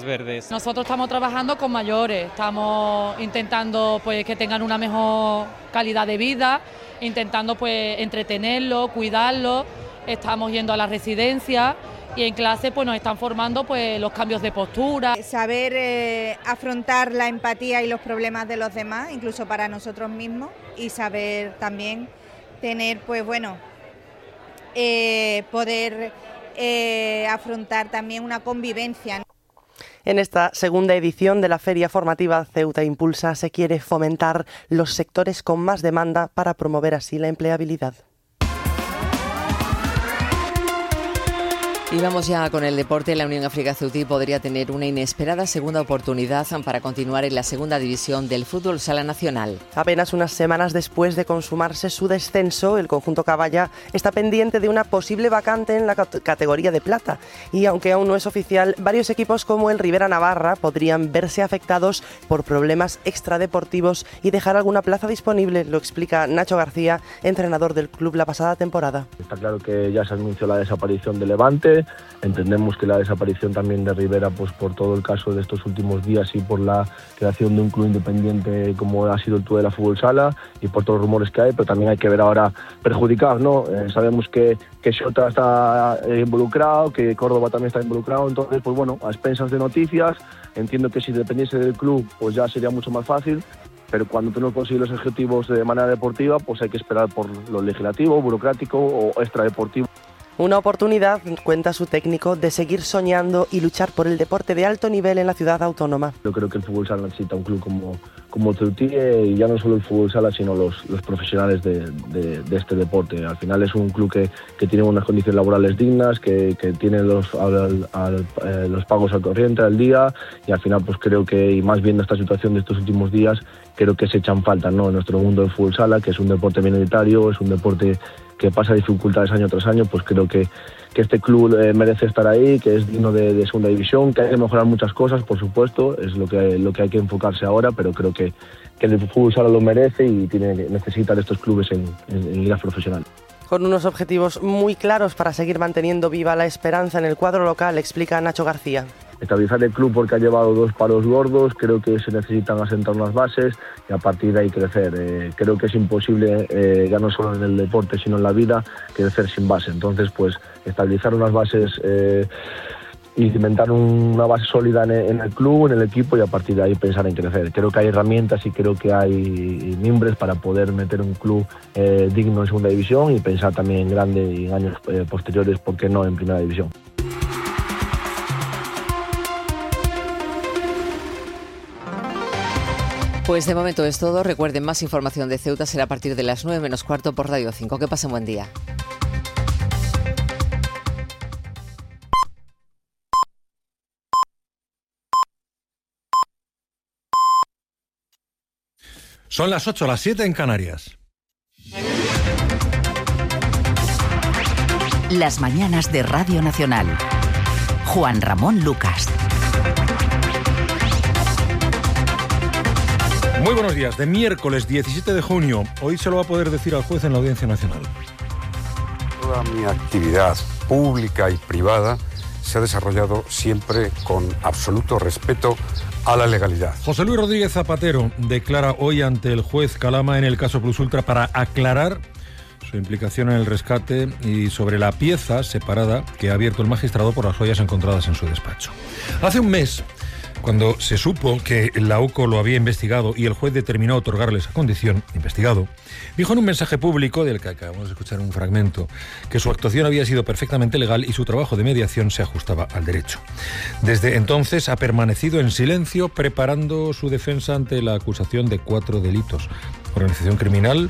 verdes. Nosotros estamos trabajando con mayores, estamos intentando pues que tengan una mejor calidad de vida, intentando pues entretenerlos, cuidarlos, estamos yendo a la residencia y en clase pues nos están formando pues los cambios de postura. Saber afrontar la empatía y los problemas de los demás, incluso para nosotros mismos, y saber también tener pues bueno, poder afrontar también una convivencia. En esta segunda edición de la Feria Formativa Ceuta Impulsa se quiere fomentar los sectores con más demanda para promover así la empleabilidad. Y vamos ya con el deporte. La Unión África Ceutí podría tener una inesperada segunda oportunidad para continuar en la segunda división del fútbol sala nacional. Apenas unas semanas después de consumarse su descenso, el conjunto Caballa está pendiente de una posible vacante en la categoría de plata. Y aunque aún no es oficial, varios equipos como el Rivera Navarra podrían verse afectados por problemas extradeportivos y dejar alguna plaza disponible, lo explica Nacho García, entrenador del club la pasada temporada. Está claro que ya se anunció la desaparición de Levante. Entendemos que la desaparición también de Rivera, pues por todo el caso de estos últimos días y por la creación de un club independiente como ha sido el Tudela Fútbol Sala y por todos los rumores que hay, pero también hay que ver ahora perjudicados, ¿no? Sabemos que Xota está involucrado, que Córdoba también está involucrado, entonces pues bueno, a expensas de noticias, entiendo que si dependiese del club pues ya sería mucho más fácil. Pero cuando tú no consigues los objetivos de manera deportiva, pues hay que esperar por lo legislativo, burocrático o extradeportivo. Una oportunidad, cuenta su técnico, de seguir soñando y luchar por el deporte de alto nivel en la ciudad autónoma. Yo creo que el fútbol sala necesita un club como Ceutí, y ya no solo el fútbol sala, sino los profesionales de este deporte. Al final es un club que tiene unas condiciones laborales dignas, que tiene los pagos al corriente, al día, y al final pues creo que, y más viendo esta situación de estos últimos días, creo que se echan falta, ¿no?, en nuestro mundo del fútbol sala, que es un deporte minoritario, es un deporte que pasa dificultades año tras año. Pues creo que este club merece estar ahí, que es digno de segunda división, que hay que mejorar muchas cosas, por supuesto, es lo que hay que enfocarse ahora, pero creo que el fútbol sala lo merece y necesita de estos clubes en ligas profesionales. Con unos objetivos muy claros para seguir manteniendo viva la esperanza en el cuadro local, explica Nacho García. Estabilizar el club porque ha llevado 2 paros gordos, creo que se necesitan asentar unas bases y a partir de ahí crecer. Creo que es imposible, ya no solo en el deporte sino en la vida, crecer sin base. Entonces pues estabilizar unas bases y cimentar una base sólida en el club, en el equipo, y a partir de ahí pensar en crecer. Creo que hay herramientas y creo que hay mimbres para poder meter un club digno en segunda división y pensar también en grande y en años posteriores, ¿por qué no en primera división? Pues de momento es todo. Recuerden, más información de Ceuta será a partir de las 9 menos cuarto por Radio 5. Que pasen buen día. Son las 8, las 7 en Canarias. Las mañanas de Radio Nacional. Juan Ramón Lucas. Muy buenos días. De miércoles 17 de junio. Hoy se lo va a poder decir al juez en la Audiencia Nacional. Toda mi actividad pública y privada se ha desarrollado siempre con absoluto respeto a la legalidad. José Luis Rodríguez Zapatero declara hoy ante el juez Calama en el caso Plus Ultra para aclarar su implicación en el rescate y sobre la pieza separada que ha abierto el magistrado por las joyas encontradas en su despacho. Hace un mes, cuando se supo que la UCO lo había investigado y el juez determinó otorgarle esa condición, investigado, dijo en un mensaje público, del que acabamos de escuchar un fragmento, que su actuación había sido perfectamente legal y su trabajo de mediación se ajustaba al derecho. Desde entonces ha permanecido en silencio preparando su defensa ante la acusación de 4 delitos: organización criminal,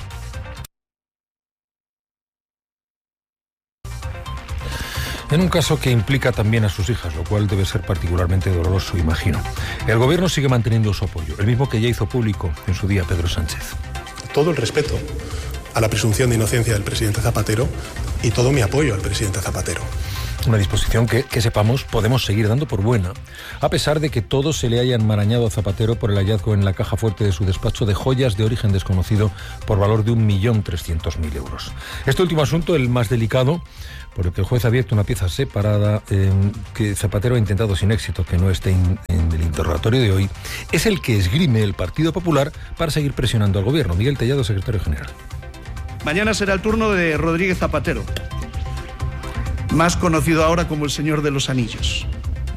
en un caso que implica también a sus hijas, lo cual debe ser particularmente doloroso, imagino. El gobierno sigue manteniendo su apoyo, el mismo que ya hizo público en su día Pedro Sánchez. Todo el respeto a la presunción de inocencia del presidente Zapatero y todo mi apoyo al presidente Zapatero. Una disposición que sepamos podemos seguir dando por buena, a pesar de que todo se le haya enmarañado a Zapatero por el hallazgo en la caja fuerte de su despacho de joyas de origen desconocido por valor de 1.300.000 euros. Este último asunto, el más delicado, por el que el juez ha abierto una pieza separada que Zapatero ha intentado sin éxito que no esté en el interrogatorio de hoy, es el que esgrime el Partido Popular para seguir presionando al gobierno. Miguel Tellado, secretario general. Mañana será el turno de Rodríguez Zapatero, más conocido ahora como el Señor de los Anillos.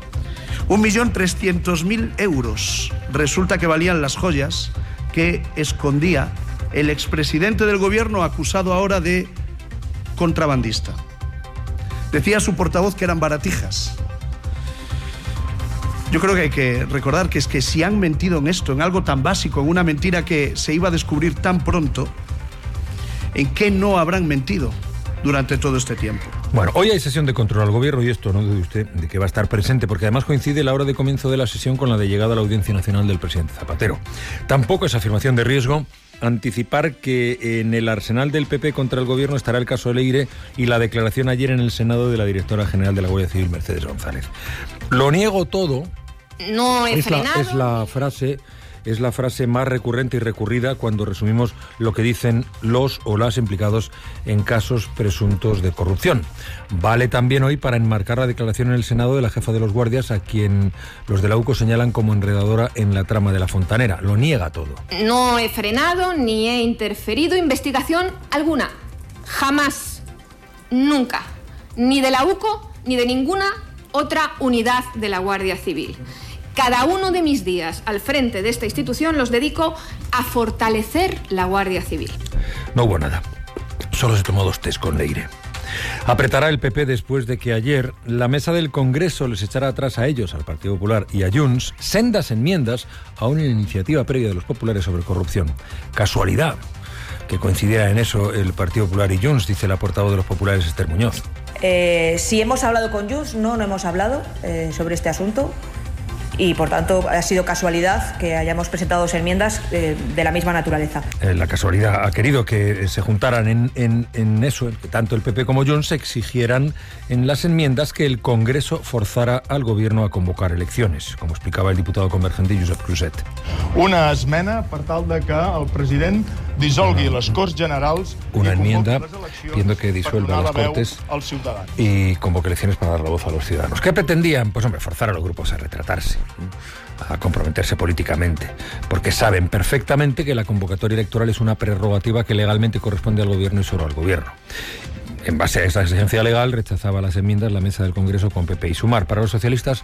1.300.000 euros resulta que valían las joyas que escondía el expresidente del gobierno, acusado ahora de contrabandista. Decía su portavoz que eran baratijas. Yo creo que hay que recordar que es que si han mentido en esto, en algo tan básico, en una mentira que se iba a descubrir tan pronto, ¿en qué no habrán mentido durante todo este tiempo? Bueno, hoy hay sesión de control al gobierno y esto no dude usted de que va a estar presente, porque además coincide la hora de comienzo de la sesión con la de llegada a la Audiencia Nacional del presidente Zapatero. Tampoco es afirmación de riesgo anticipar que en el arsenal del PP contra el gobierno estará el caso Leire y la declaración ayer en el Senado de la directora general de la Guardia Civil, Mercedes González. Lo niego todo. No he frenado. Es la frase más recurrente y recurrida cuando resumimos lo que dicen los o las implicados en casos presuntos de corrupción. Vale también hoy para enmarcar la declaración en el Senado de la jefa de los guardias, a quien los de la UCO señalan como enredadora en la trama de la Fontanera. Lo niega todo. No he frenado ni he interferido investigación alguna. Jamás. Nunca. Ni de la UCO ni de ninguna otra unidad de la Guardia Civil. Cada uno de mis días al frente de esta institución los dedico a fortalecer la Guardia Civil. No hubo nada. Solo se tomó 2 tés con Leire. Apretará el PP después de que ayer la mesa del Congreso les echara atrás a ellos, al Partido Popular y a Junts, sendas enmiendas a una iniciativa previa de los populares sobre corrupción. Casualidad que coincidiera en eso el Partido Popular y Junts, dice la portavoz de los populares, Esther Muñoz. Si hemos hablado con Junts, no hemos hablado sobre este asunto. Y, por tanto, ha sido casualidad que hayamos presentado 2 enmiendas de la misma naturaleza. La casualidad ha querido que se juntaran en eso, en que tanto el PP como Junts exigieran en las enmiendas que el Congreso forzara al Gobierno a convocar elecciones, como explicaba el diputado convergente Josep Cruzet. Una esmena per tal de que el president dissolgui les Corts Generals. Una enmienda pidiendo que disuelva las Cortes y convoque elecciones para dar la voz a los ciudadanos. ¿Qué pretendían? Pues, hombre, forzar a los grupos a retratarse, a comprometerse políticamente, porque saben perfectamente que la convocatoria electoral es una prerrogativa que legalmente corresponde al gobierno y solo al gobierno. En base a esa exigencia legal, rechazaba las enmiendas la mesa del Congreso con PP y Sumar. Para los socialistas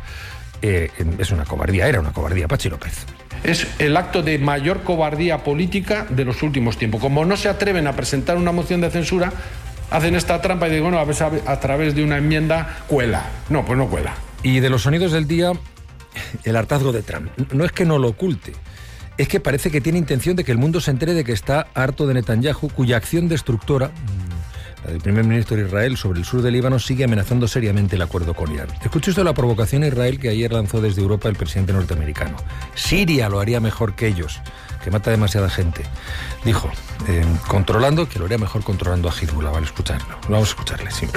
es una cobardía, era una cobardía. Pachi López. Es el acto de mayor cobardía política de los últimos tiempos. Como no se atreven a presentar una moción de censura, hacen esta trampa y digo, bueno, a través de una enmienda cuela. No, pues no cuela. Y de los sonidos del día, el hartazgo de Trump. No es que no lo oculte, es que parece que tiene intención de que el mundo se entere de que está harto de Netanyahu, cuya acción destructora, la del primer ministro de Israel sobre el sur del Líbano, sigue amenazando seriamente el acuerdo con Irán. Escuche usted la provocación a Israel que ayer lanzó desde Europa el presidente norteamericano. Siria lo haría mejor que ellos, que mata demasiada gente. Dijo, que lo haría mejor controlando a Hezbollah. Vamos a escucharle, sí.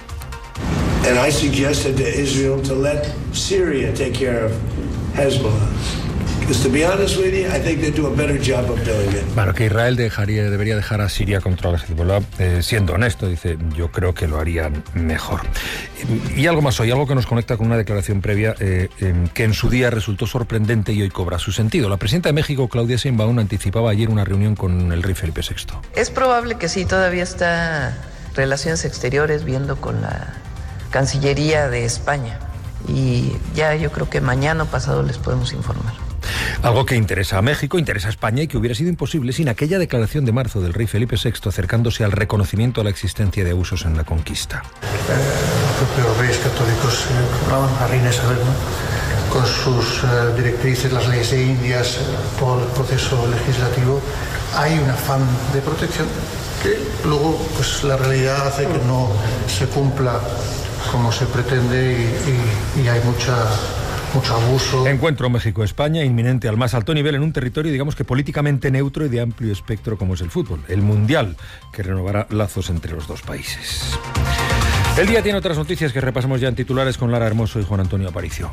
And I suggested to Israel to let Syria take care of Hezbollah. Because to be honest with you, I think they do a better job of doing it. Bueno, que Israel debería dejar a Siria controlar a Hezbollah. Siendo honesto, dice, yo creo que lo harían mejor. Y algo más hoy, algo que nos conecta con una declaración previa que en su día resultó sorprendente y hoy cobra su sentido. La presidenta de México, Claudia Sheinbaum, anticipaba ayer una reunión con el rey Felipe VI. Es probable que sí, todavía está Relaciones Exteriores viendo con la Cancillería de España. Y ya yo creo que mañana o pasado les podemos informar. Algo que interesa a México, interesa a España y que hubiera sido imposible sin aquella declaración de marzo del rey Felipe VI acercándose al reconocimiento a la existencia de abusos en la conquista. Los propios reyes católicos, la reina Isabel, ¿no?, con sus directrices, las leyes de Indias, todo el proceso legislativo, hay un afán de protección que luego pues la realidad hace que no se cumpla como se pretende y hay mucha mucho abuso. Encuentro México-España inminente al más alto nivel en un territorio, digamos que políticamente neutro y de amplio espectro como es el fútbol. El Mundial, que renovará lazos entre los dos países. El día tiene otras noticias que repasamos ya en titulares con Lara Hermoso y Juan Antonio Aparicio.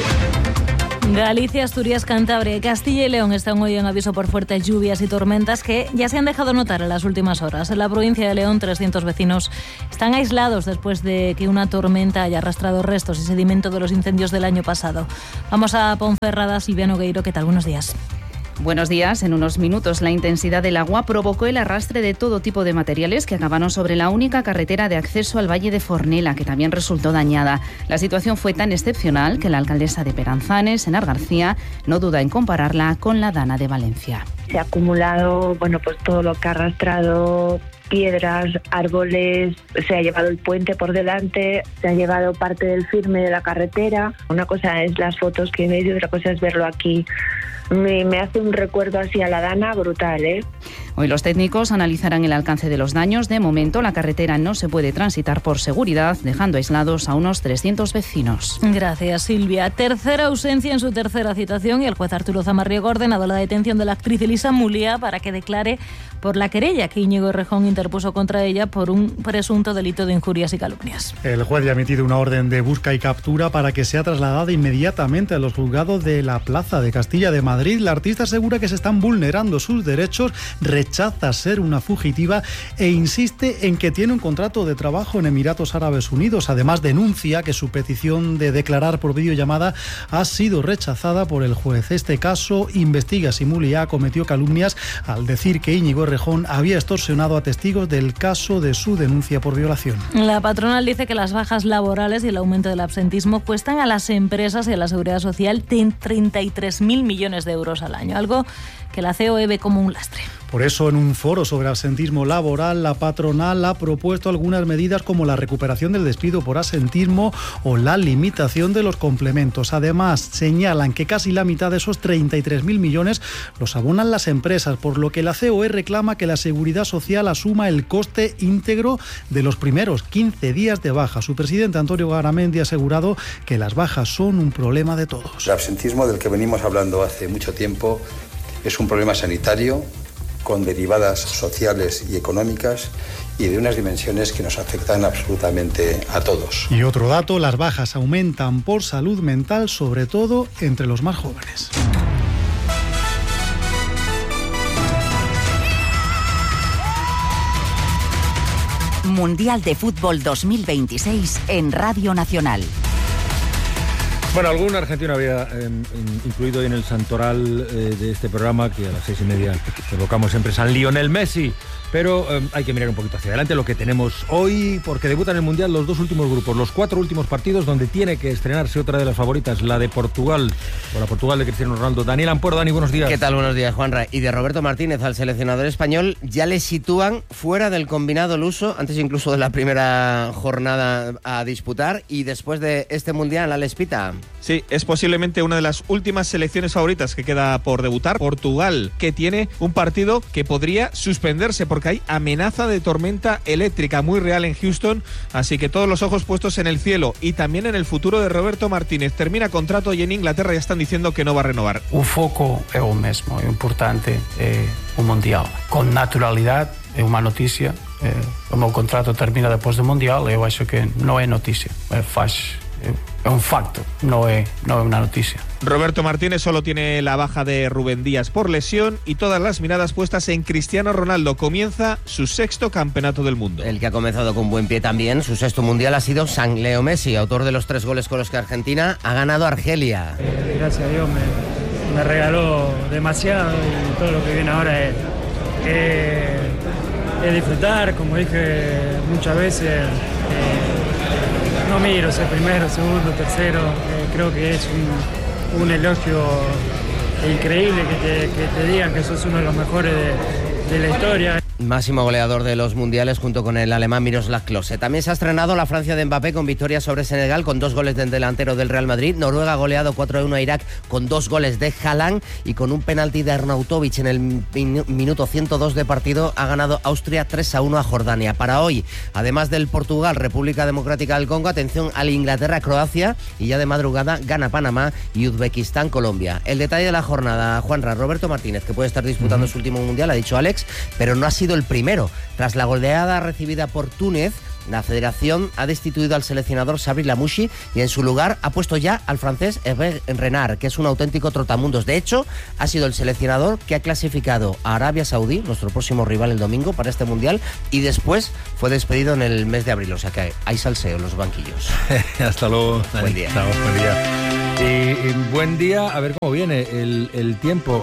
Galicia, Asturias, Cantabria y Castilla y León están hoy en aviso por fuertes lluvias y tormentas que ya se han dejado notar en las últimas horas. En la provincia de León, 300 vecinos están aislados después de que una tormenta haya arrastrado restos y sedimento de los incendios del año pasado. Vamos a Ponferrada. Silvia Nogueiro, ¿qué tal? Buenos días. Buenos días. En unos minutos la intensidad del agua provocó el arrastre de todo tipo de materiales que acabaron sobre la única carretera de acceso al Valle de Fornela, que también resultó dañada. La situación fue tan excepcional que la alcaldesa de Peranzanes, Enar García, no duda en compararla con la Dana de Valencia. Se ha acumulado, pues todo lo que ha arrastrado, piedras, árboles, se ha llevado el puente por delante, se ha llevado parte del firme de la carretera. Una cosa es las fotos que veis y otra cosa es verlo aquí. Me hace un recuerdo así a la Dana brutal, ¿eh? Hoy los técnicos analizarán el alcance de los daños. De momento, la carretera no se puede transitar por seguridad, dejando aislados a unos 300 vecinos. Gracias, Silvia. Tercera ausencia en su tercera citación y el juez Arturo Zamarriego ha ordenado la detención de la actriz Elisa Mulia para que declare por la querella que Íñigo Errejón interpuso contra ella por un presunto delito de injurias y calumnias. El juez ya ha emitido una orden de busca y captura para que sea trasladada inmediatamente a los juzgados de la Plaza de Castilla de Madrid. La artista asegura que se están vulnerando sus derechos, rechaza ser una fugitiva e insiste en que tiene un contrato de trabajo en Emiratos Árabes Unidos. Además, denuncia que su petición de declarar por videollamada ha sido rechazada por el juez. Este caso investiga si Mulia cometió calumnias al decir que Íñigo Errejón había extorsionado a testigos del caso de su denuncia por violación. La patronal dice que las bajas laborales y el aumento del absentismo cuestan a las empresas y a la Seguridad Social 33.000 millones de euros al año, algo que la COE ve como un lastre. Por eso, en un foro sobre absentismo laboral, la patronal ha propuesto algunas medidas como la recuperación del despido por absentismo o la limitación de los complementos. Además, señalan que casi la mitad de esos 33.000 millones los abonan las empresas, por lo que la COE reclama que la Seguridad Social asuma el coste íntegro de los primeros 15 días de baja. Su presidente, Antonio Garamendi, ha asegurado que las bajas son un problema de todos. El absentismo del que venimos hablando hace mucho tiempo es un problema sanitario con derivadas sociales y económicas y de unas dimensiones que nos afectan absolutamente a todos. Y otro dato, las bajas aumentan por salud mental, sobre todo entre los más jóvenes. Mundial de Fútbol 2026 en Radio Nacional. Bueno, algún argentino había incluido hoy en el santoral de este programa, que a las 6:30 evocamos siempre San Lionel Messi, pero hay que mirar un poquito hacia adelante lo que tenemos hoy, porque debutan en el Mundial los dos últimos grupos, los 4 últimos partidos, donde tiene que estrenarse otra de las favoritas, la de Portugal, o la Portugal de Cristiano Ronaldo. Daniel Ampuero, Dani, buenos días. ¿Qué tal? Buenos días, Juanra. Y de Roberto Martínez, al seleccionador español, ya le sitúan fuera del combinado luso, antes incluso de la primera jornada a disputar, y después de este Mundial, Alex Pita. Sí, es posiblemente una de las últimas selecciones favoritas que queda por debutar. Portugal, que tiene un partido que podría suspenderse porque hay amenaza de tormenta eléctrica muy real en Houston, así que todos los ojos puestos en el cielo y también en el futuro de Roberto Martínez. Termina contrato y en Inglaterra ya están diciendo que no va a renovar. O foco é o mesmo, é importante o Mundial. Con naturalidade é unha noticia, o meu contrato termina depois do Mundial, eu acho que non é noticia, es un facto, no es una noticia. Roberto Martínez solo tiene la baja de Rubén Díaz por lesión y todas las miradas puestas en Cristiano Ronaldo. Comienza su 6º campeonato del mundo. El que ha comenzado con buen pie también, su 6º mundial ha sido San Leo Messi, autor de los 3 goles con los que Argentina ha ganado a Argelia. Gracias a Dios me regaló demasiado y todo lo que viene ahora es disfrutar, como dije muchas veces. No miro ser primero, segundo, tercero. Creo que es un elogio increíble que te digan que sos uno de los mejores de la historia. máximo goleador de los mundiales junto con el alemán Miroslav Klose. También se ha estrenado la Francia de Mbappé con victoria sobre Senegal con 2 goles del delantero del Real Madrid. Noruega ha goleado 4-1 a Irak con 2 goles de Haaland y con un penalti de Arnautovic en el minuto 102 de partido ha ganado Austria 3-1 a Jordania. Para hoy, además del Portugal, República Democrática del Congo, atención al Inglaterra-Croacia y ya de madrugada gana Panamá y Uzbekistán-Colombia. El detalle de la jornada, Juanra, Roberto Martínez, que puede estar disputando su último mundial, ha dicho Alex, pero no ha sido el primero. Tras la goleada recibida por Túnez, la federación ha destituido al seleccionador Sabri Lamouchi y en su lugar ha puesto ya al francés Hervé Renard, que es un auténtico trotamundos. De hecho, ha sido el seleccionador que ha clasificado a Arabia Saudí, nuestro próximo rival el domingo, para este mundial, y después fue despedido en el mes de abril. O sea que hay salseo en los banquillos. Hasta luego. Buen día. Chao, buen día. Y buen día, a ver cómo viene el tiempo.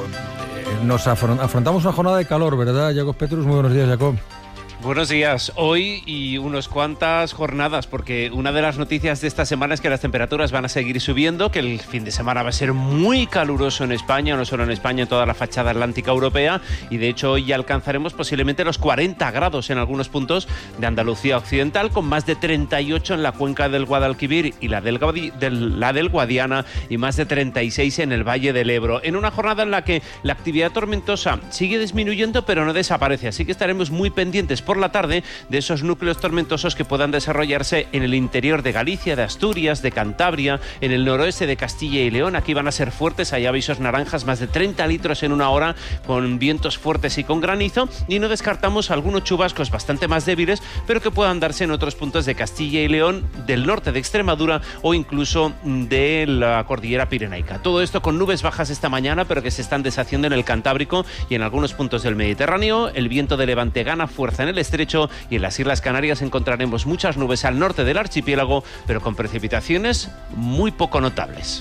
Nos afrontamos una jornada de calor, ¿verdad, Jacob Petrus? Muy buenos días, Jacob. Buenos días. Hoy y unas cuantas jornadas, porque una de las noticias de esta semana es que las temperaturas van a seguir subiendo, que el fin de semana va a ser muy caluroso en España, no solo en España, en toda la fachada atlántica europea, y de hecho hoy ya alcanzaremos posiblemente los 40 grados en algunos puntos de Andalucía occidental, con más de 38 en la cuenca del Guadalquivir y la del Guadiana, y más de 36 en el Valle del Ebro. En una jornada en la que la actividad tormentosa sigue disminuyendo, pero no desaparece, así que estaremos muy pendientes por la tarde de esos núcleos tormentosos que puedan desarrollarse en el interior de Galicia, de Asturias, de Cantabria, en el noroeste de Castilla y León. Aquí van a ser fuertes, hay avisos naranjas, más de 30 litros en una hora, con vientos fuertes y con granizo, y no descartamos algunos chubascos bastante más débiles, pero que puedan darse en otros puntos de Castilla y León, del norte de Extremadura o incluso de la cordillera pirenaica. Todo esto con nubes bajas esta mañana, pero que se están deshaciendo en el Cantábrico y en algunos puntos del Mediterráneo. El viento de levante gana fuerza en el estrecho y en las Islas Canarias encontraremos muchas nubes al norte del archipiélago, pero con precipitaciones muy poco notables.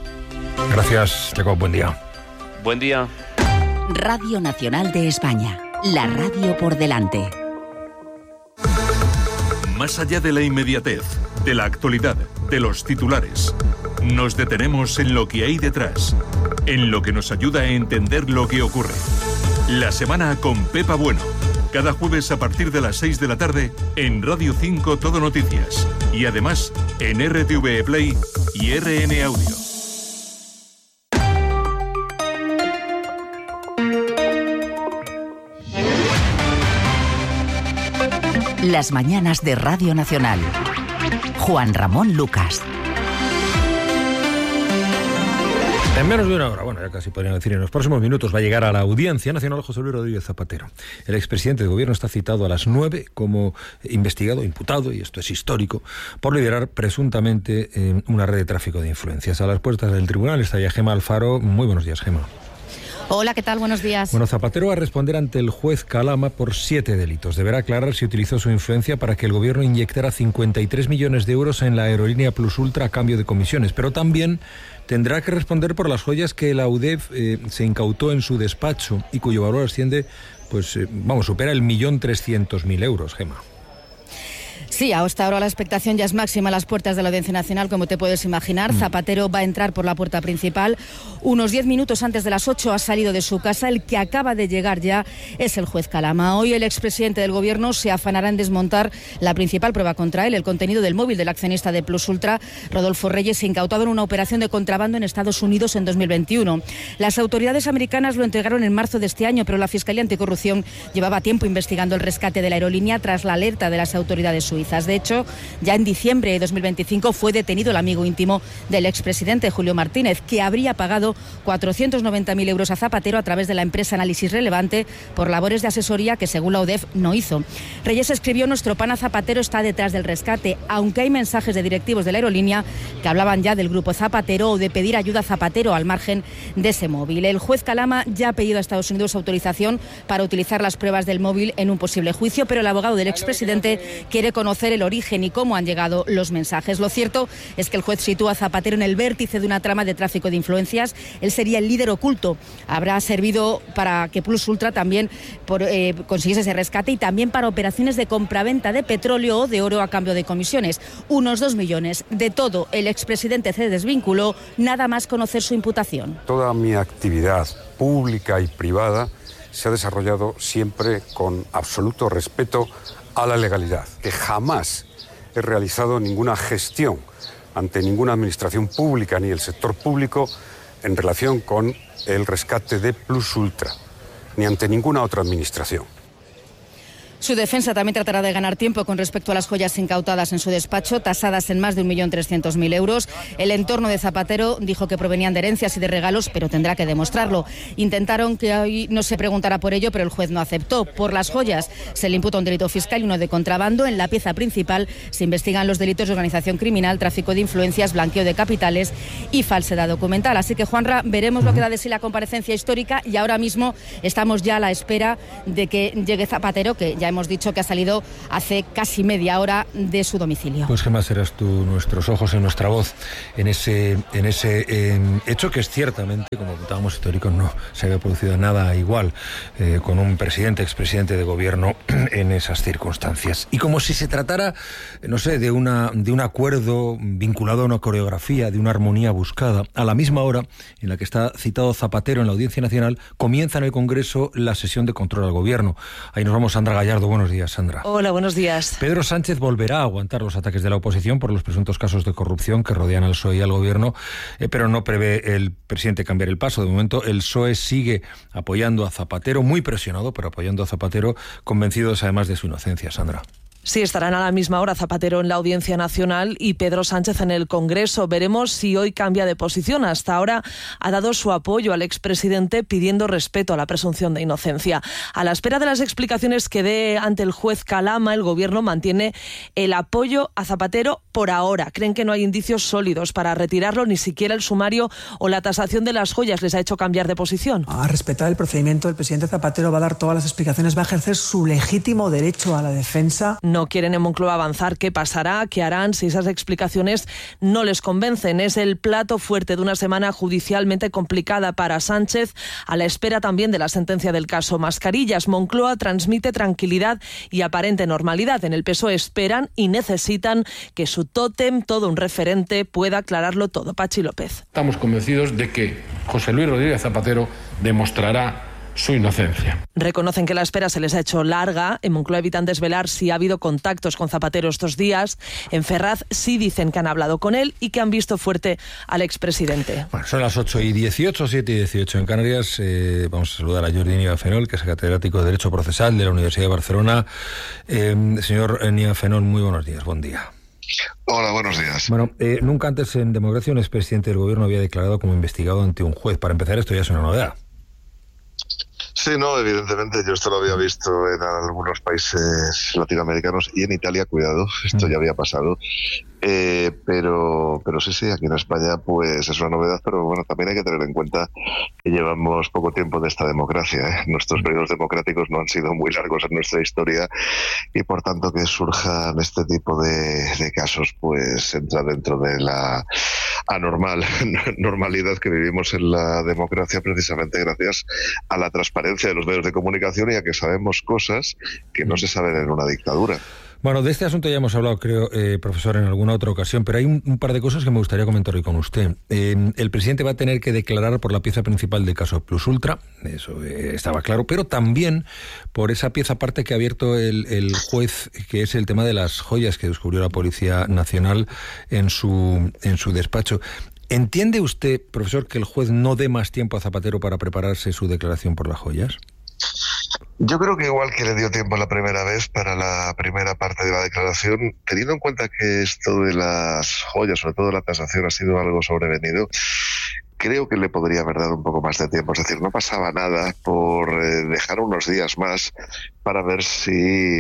Gracias, Jacob. Buen día. Buen día. Radio Nacional de España. La radio por delante. Más allá de la inmediatez, de la actualidad, de los titulares, nos detenemos en lo que hay detrás, en lo que nos ayuda a entender lo que ocurre. La semana con Pepa Bueno. Cada jueves a partir de las 6 de la tarde en Radio 5 Todo Noticias y además en RTV Play y RN Audio. Las mañanas de Radio Nacional. Juan Ramón Lucas. En menos de una hora, bueno, ya casi podrían decir en los próximos minutos, va a llegar a la Audiencia Nacional José Luis Rodríguez Zapatero. El expresidente del Gobierno está citado a las 9 como investigado, imputado, y esto es histórico, por liderar presuntamente una red de tráfico de influencias. A las puertas del tribunal está ya Gemma Alfaro. Muy buenos días, Gemma. Hola, ¿qué tal? Buenos días. Bueno, Zapatero va a responder ante el juez Calama por 7 delitos. Deberá aclarar si utilizó su influencia para que el gobierno inyectara 53 millones de euros en la aerolínea Plus Ultra a cambio de comisiones, pero también tendrá que responder por las joyas que la UDEF se incautó en su despacho y cuyo valor asciende, supera el 1.300.000 euros, Gemma. Sí, hasta ahora la expectación ya es máxima a las puertas de la Audiencia Nacional, como te puedes imaginar. Zapatero va a entrar por la puerta principal. Unos 10 minutos antes de las 8 ha salido de su casa. El que acaba de llegar ya es el juez Calama. Hoy el expresidente del Gobierno se afanará en desmontar la principal prueba contra él, el contenido del móvil del accionista de Plus Ultra, Rodolfo Reyes, incautado en una operación de contrabando en Estados Unidos en 2021. Las autoridades americanas lo entregaron en marzo de este año, pero la Fiscalía Anticorrupción llevaba tiempo investigando el rescate de la aerolínea tras la alerta de las autoridades suizas. De hecho, ya en diciembre de 2025 fue detenido el amigo íntimo del expresidente, Julio Martínez, que habría pagado 490.000 euros a Zapatero a través de la empresa Análisis Relevante por labores de asesoría que, según la UDEF, no hizo. Reyes escribió: nuestro pana Zapatero está detrás del rescate, aunque hay mensajes de directivos de la aerolínea que hablaban ya del grupo Zapatero o de pedir ayuda a Zapatero al margen de ese móvil. El juez Calama ya ha pedido a Estados Unidos autorización para utilizar las pruebas del móvil en un posible juicio, pero el abogado del expresidente quiere conocer el origen y cómo han llegado los mensajes. Lo cierto es que el juez sitúa a Zapatero en el vértice de una trama de tráfico de influencias. Él sería el líder oculto. Habrá servido para que Plus Ultra también consiguiese ese rescate y también para operaciones de compraventa de petróleo o de oro a cambio de comisiones. Unos 2 millones. De todo, el expresidente se desvinculó, nada más conocer su imputación. Toda mi actividad pública y privada se ha desarrollado siempre con absoluto respeto a la legalidad, que jamás he realizado ninguna gestión ante ninguna administración pública ni el sector público en relación con el rescate de Plus Ultra, ni ante ninguna otra administración. Su defensa también tratará de ganar tiempo con respecto a las joyas incautadas en su despacho, tasadas en más de 1.300.000 euros. El entorno de Zapatero dijo que provenían de herencias y de regalos, pero tendrá que demostrarlo. Intentaron que hoy no se preguntara por ello, pero el juez no aceptó. Por las joyas se le imputa un delito fiscal y uno de contrabando. En la pieza principal se investigan los delitos de organización criminal, tráfico de influencias, blanqueo de capitales y falsedad documental. Así que, Juanra, veremos lo que da de sí la comparecencia histórica y ahora mismo estamos ya a la espera de que llegue Zapatero, que ya hemos dicho que ha salido hace casi media hora de su domicilio. Pues qué más serás tú, nuestros ojos y nuestra voz en ese hecho que es ciertamente, como contábamos históricos, no se había producido nada igual con un presidente, expresidente de gobierno en esas circunstancias. Y como si se tratara, no sé, de un acuerdo vinculado a una coreografía, de una armonía buscada, a la misma hora en la que está citado Zapatero en la Audiencia Nacional, comienza en el Congreso la sesión de control al gobierno. Ahí nos vamos, Sandra Gallardo. Buenos días, Sandra. Hola, buenos días. Pedro Sánchez volverá a aguantar los ataques de la oposición por los presuntos casos de corrupción que rodean al PSOE y al gobierno, pero no prevé el presidente cambiar el paso. De momento, el PSOE sigue apoyando a Zapatero, muy presionado, pero apoyando a Zapatero, convencidos además de su inocencia, Sandra. Sí, estarán a la misma hora Zapatero en la Audiencia Nacional y Pedro Sánchez en el Congreso. Veremos si hoy cambia de posición. Hasta ahora ha dado su apoyo al expresidente pidiendo respeto a la presunción de inocencia. A la espera de las explicaciones que dé ante el juez Calama, el Gobierno mantiene el apoyo a Zapatero por ahora. Creen que no hay indicios sólidos para retirarlo, ni siquiera el sumario o la tasación de las joyas les ha hecho cambiar de posición. A respetar el procedimiento, el presidente Zapatero va a dar todas las explicaciones, va a ejercer su legítimo derecho a la defensa. No quieren en Moncloa avanzar qué pasará, qué harán si esas explicaciones no les convencen. Es el plato fuerte de una semana judicialmente complicada para Sánchez, a la espera también de la sentencia del caso Mascarillas. Moncloa transmite tranquilidad y aparente normalidad. En el PSOE esperan y necesitan que su tótem, todo un referente, pueda aclararlo todo. Pachi López. Estamos convencidos de que José Luis Rodríguez Zapatero demostrará su inocencia. Reconocen que la espera se les ha hecho larga. En Moncloa evitan desvelar si ha habido contactos con Zapatero estos días. En Ferraz sí dicen que han hablado con él y que han visto fuerte al expresidente. Bueno, son las 8:18, 7:18 en Canarias. Vamos a saludar a Jordi Nieva-Fenol, que es catedrático de Derecho Procesal de la Universidad de Barcelona. Señor Nieva-Fenol, muy buenos días, buen día. Hola, buenos días. Bueno, nunca antes en democracia un expresidente del gobierno había declarado como investigado ante un juez. Para empezar, esto ya es una novedad. Sí, no, evidentemente yo esto lo había visto en algunos países latinoamericanos y en Italia, cuidado, esto ya había pasado. Pero sí, aquí en España pues es una novedad, pero bueno, también hay que tener en cuenta que llevamos poco tiempo de esta democracia, ¿eh? Nuestros periodos democráticos no han sido muy largos en nuestra historia y por tanto que surjan este tipo de casos pues entra dentro de la normalidad que vivimos en la democracia precisamente gracias a la transparencia de los medios de comunicación y a que sabemos cosas que no se saben en una dictadura. Bueno, de este asunto ya hemos hablado, creo, profesor, en alguna otra ocasión, pero hay un par de cosas que me gustaría comentar hoy con usted. El presidente va a tener que declarar por la pieza principal del caso Plus Ultra, eso estaba claro, pero también por esa pieza aparte que ha abierto el juez, que es el tema de las joyas que descubrió la Policía Nacional en su despacho. ¿Entiende usted, profesor, que el juez no dé más tiempo a Zapatero para prepararse su declaración por las joyas? Yo creo que igual que le dio tiempo la primera vez para la primera parte de la declaración, teniendo en cuenta que esto de las joyas, sobre todo la tasación, ha sido algo sobrevenido, creo que le podría haber dado un poco más de tiempo. Es decir, no pasaba nada por dejar unos días más para ver si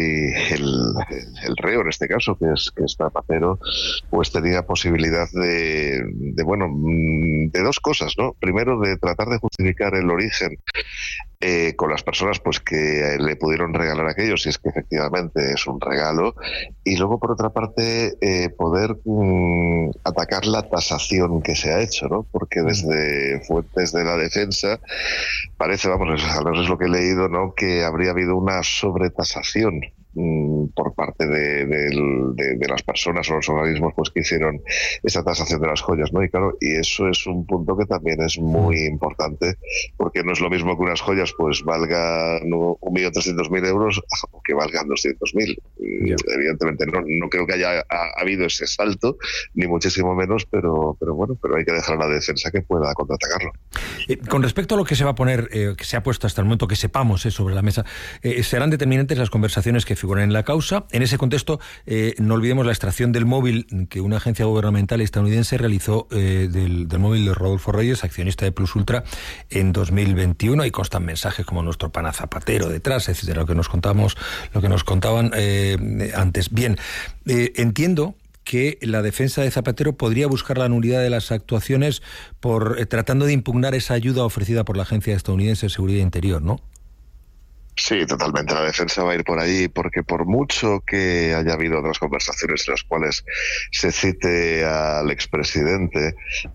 el reo, en este caso, que es Zapatero, pues tenía posibilidad de dos cosas, ¿no? Primero, de tratar de justificar el origen con las personas pues que le pudieron regalar aquello, si es que efectivamente es un regalo, y luego por otra parte poder atacar la tasación que se ha hecho, ¿no? Porque desde fuentes de la defensa parece, vamos, al menos es lo que he leído, ¿no?, que habría habido una sobretasación por parte de las personas o los organismos pues que hicieron esa tasación de las joyas, ¿no? Y claro, y eso es un punto que también es muy importante, porque no es lo mismo que unas joyas pues valgan 1.300.000 euros o que valgan 200.000. Evidentemente no creo que haya habido ese salto, ni muchísimo menos, pero hay que dejar a la defensa que pueda contraatacarlo. Con respecto a lo que se va a poner, que se ha puesto hasta el momento, que sepamos sobre la mesa, serán determinantes las conversaciones que figuran en la causa. En ese contexto, no olvidemos la extracción del móvil que una agencia gubernamental estadounidense realizó del móvil de Rodolfo Reyes, accionista de Plus Ultra, en 2021. Ahí constan mensajes como nuestro pana Zapatero detrás, etcétera, lo que nos contaban antes. Bien, entiendo que la defensa de Zapatero podría buscar la nulidad de las actuaciones tratando de impugnar esa ayuda ofrecida por la Agencia Estadounidense de Seguridad Interior, ¿no? Sí, totalmente. La defensa va a ir por ahí, porque por mucho que haya habido otras conversaciones en las cuales se cite al expresidente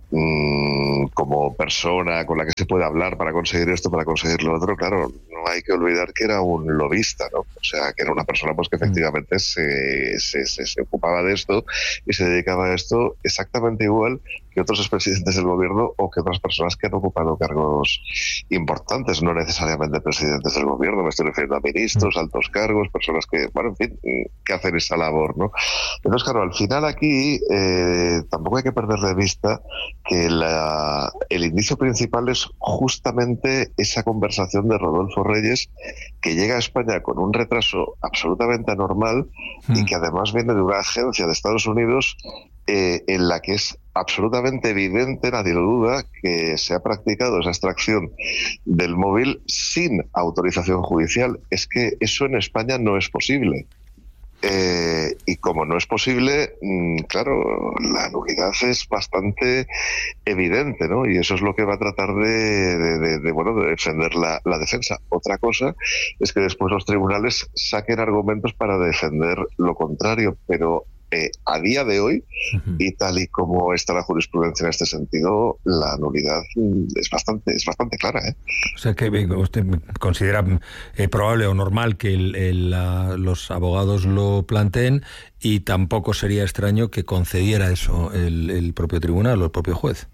como persona con la que se puede hablar para conseguir esto, para conseguir lo otro, claro, no hay que olvidar que era un lobista, ¿no? O sea, que era una persona pues que efectivamente se ocupaba de esto y se dedicaba a esto exactamente igual que otros expresidentes del gobierno o que otras personas que han ocupado cargos importantes, no necesariamente presidentes del gobierno, me estoy refiriendo a ministros, altos cargos, personas que, bueno, en fin, que hacen esa labor, ¿no? Entonces, claro, al final aquí tampoco hay que perder de vista que el indicio principal es justamente esa conversación de Rodolfo Reyes, que llega a España con un retraso absolutamente anormal y que además viene de una agencia de Estados Unidos en la que es absolutamente evidente, nadie lo duda, que se ha practicado esa extracción del móvil sin autorización judicial. Es que eso en España no es posible. Y como no es posible, claro, la nulidad es bastante evidente, ¿no? Y eso es lo que va a tratar de defender la defensa. Otra cosa es que después los tribunales saquen argumentos para defender lo contrario, pero a día de hoy, y tal y como está la jurisprudencia en este sentido, la nulidad es bastante clara, ¿eh? O sea que usted considera probable o normal que los abogados lo planteen, y tampoco sería extraño que concediera eso el propio tribunal o el propio juez.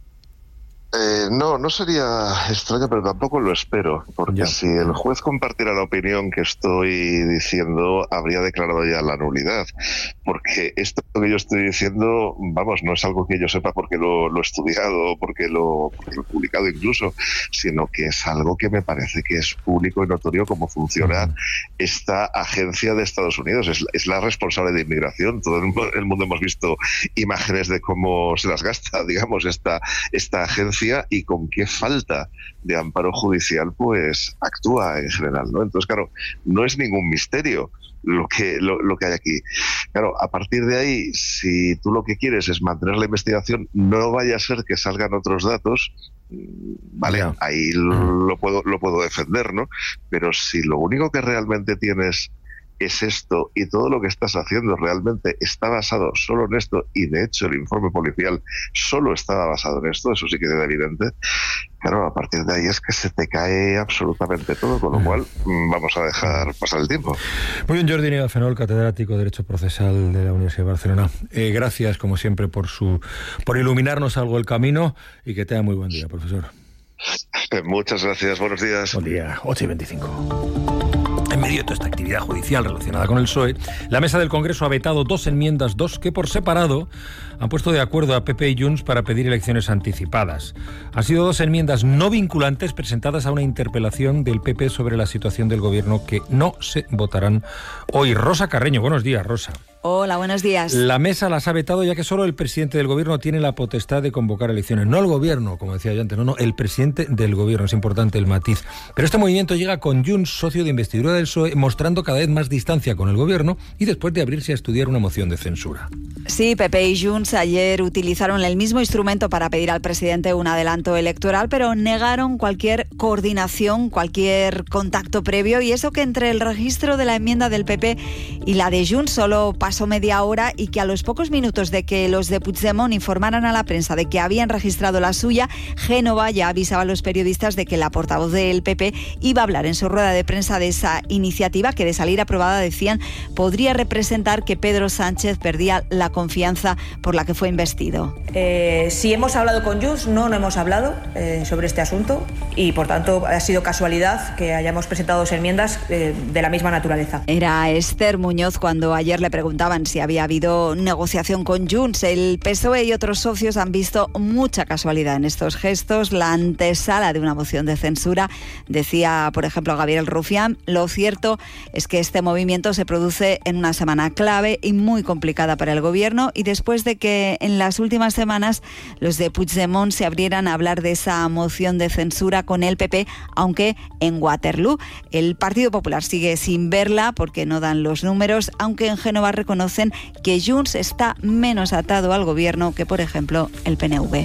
No sería extraño, pero tampoco lo espero, porque si el juez compartiera la opinión que estoy diciendo, habría declarado ya la nulidad, porque esto que yo estoy diciendo, vamos, no es algo que yo sepa porque lo he estudiado, porque lo he publicado incluso, sino que es algo que me parece que es público y notorio cómo funciona esta agencia de Estados Unidos. Es la responsable de inmigración. Todo el mundo hemos visto imágenes de cómo se las gasta, digamos, esta agencia, y con qué falta de amparo judicial pues actúa en general, ¿no? Entonces, claro, no es ningún misterio lo que hay aquí. Claro, a partir de ahí, si tú lo que quieres es mantener la investigación, no vaya a ser que salgan otros datos, vale, ahí lo puedo defender, ¿no? Pero si lo único que realmente tienes es esto, y todo lo que estás haciendo realmente está basado solo en esto, y de hecho el informe policial solo estaba basado en esto, eso sí que es evidente, claro, a partir de ahí es que se te cae absolutamente todo, con lo cual vamos a dejar pasar el tiempo. Muy bien, Jordi Nieva Fenol, catedrático de Derecho Procesal de la Universidad de Barcelona. Gracias, como siempre, por iluminarnos algo el camino, y que tenga muy buen día, profesor. Muchas gracias, buenos días. Buen día, 8:25. En medio de toda esta actividad judicial relacionada con el PSOE, la mesa del Congreso ha vetado dos enmiendas que por separado han puesto de acuerdo a PP y Junts para pedir elecciones anticipadas. Han sido dos enmiendas no vinculantes presentadas a una interpelación del PP sobre la situación del gobierno que no se votarán hoy. Rosa Carreño, buenos días, Rosa. Hola, buenos días. La mesa las ha vetado ya que solo el presidente del gobierno tiene la potestad de convocar elecciones. No el gobierno, como decía yo antes, no, el presidente del gobierno. Es importante el matiz. Pero este movimiento llega con Junts, socio de investidura del PSOE, mostrando cada vez más distancia con el gobierno y después de abrirse a estudiar una moción de censura. Sí, PP y Junts ayer utilizaron el mismo instrumento para pedir al presidente un adelanto electoral, pero negaron cualquier coordinación, cualquier contacto previo, y eso que entre el registro de la enmienda del PP y la de Junts solo pasó media hora y que a los pocos minutos de que los de Puigdemont informaran a la prensa de que habían registrado la suya, Génova ya avisaba a los periodistas de que la portavoz del PP iba a hablar en su rueda de prensa de esa iniciativa que, de salir aprobada, decían, podría representar que Pedro Sánchez perdía la confianza por la que fue investido. Si hemos hablado con Junts, no hemos hablado sobre este asunto y, por tanto, ha sido casualidad que hayamos presentado 2 enmiendas de la misma naturaleza. Era Esther Muñoz cuando ayer le preguntaban si había habido negociación con Junts. El PSOE y otros socios han visto mucha casualidad en estos gestos, la antesala de una moción de censura. Decía, por ejemplo, Gabriel Rufián, lo cierto es que este movimiento se produce en una semana clave y muy complicada para el gobierno, y después de que en las últimas semanas los de Puigdemont se abrieran a hablar de esa moción de censura con el PP, aunque en Waterloo. El Partido Popular sigue sin verla porque no dan los números, aunque en Génova reconocen que Junts está menos atado al gobierno que, por ejemplo, el PNV.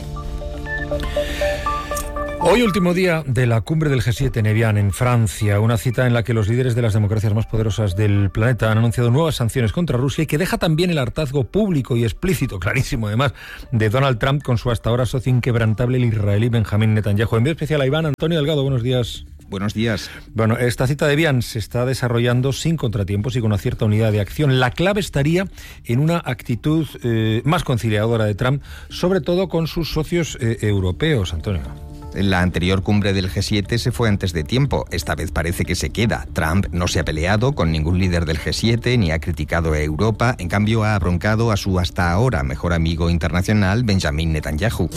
Hoy último día de la cumbre del G7 en Evian, en Francia, una cita en la que los líderes de las democracias más poderosas del planeta han anunciado nuevas sanciones contra Rusia y que deja también el hartazgo público y explícito, clarísimo además, de Donald Trump con su hasta ahora socio inquebrantable, el israelí Benjamín Netanyahu. Envío especial a Iván Antonio Delgado, buenos días. Buenos días. Bueno, esta cita de Evian se está desarrollando sin contratiempos y con una cierta unidad de acción. La clave estaría en una actitud más conciliadora de Trump, sobre todo con sus socios europeos, Antonio. La anterior cumbre del G7 se fue antes de tiempo. Esta vez parece que se queda. Trump no se ha peleado con ningún líder del G7 ni ha criticado a Europa. En cambio, ha abroncado a su hasta ahora mejor amigo internacional, Benjamín Netanyahu,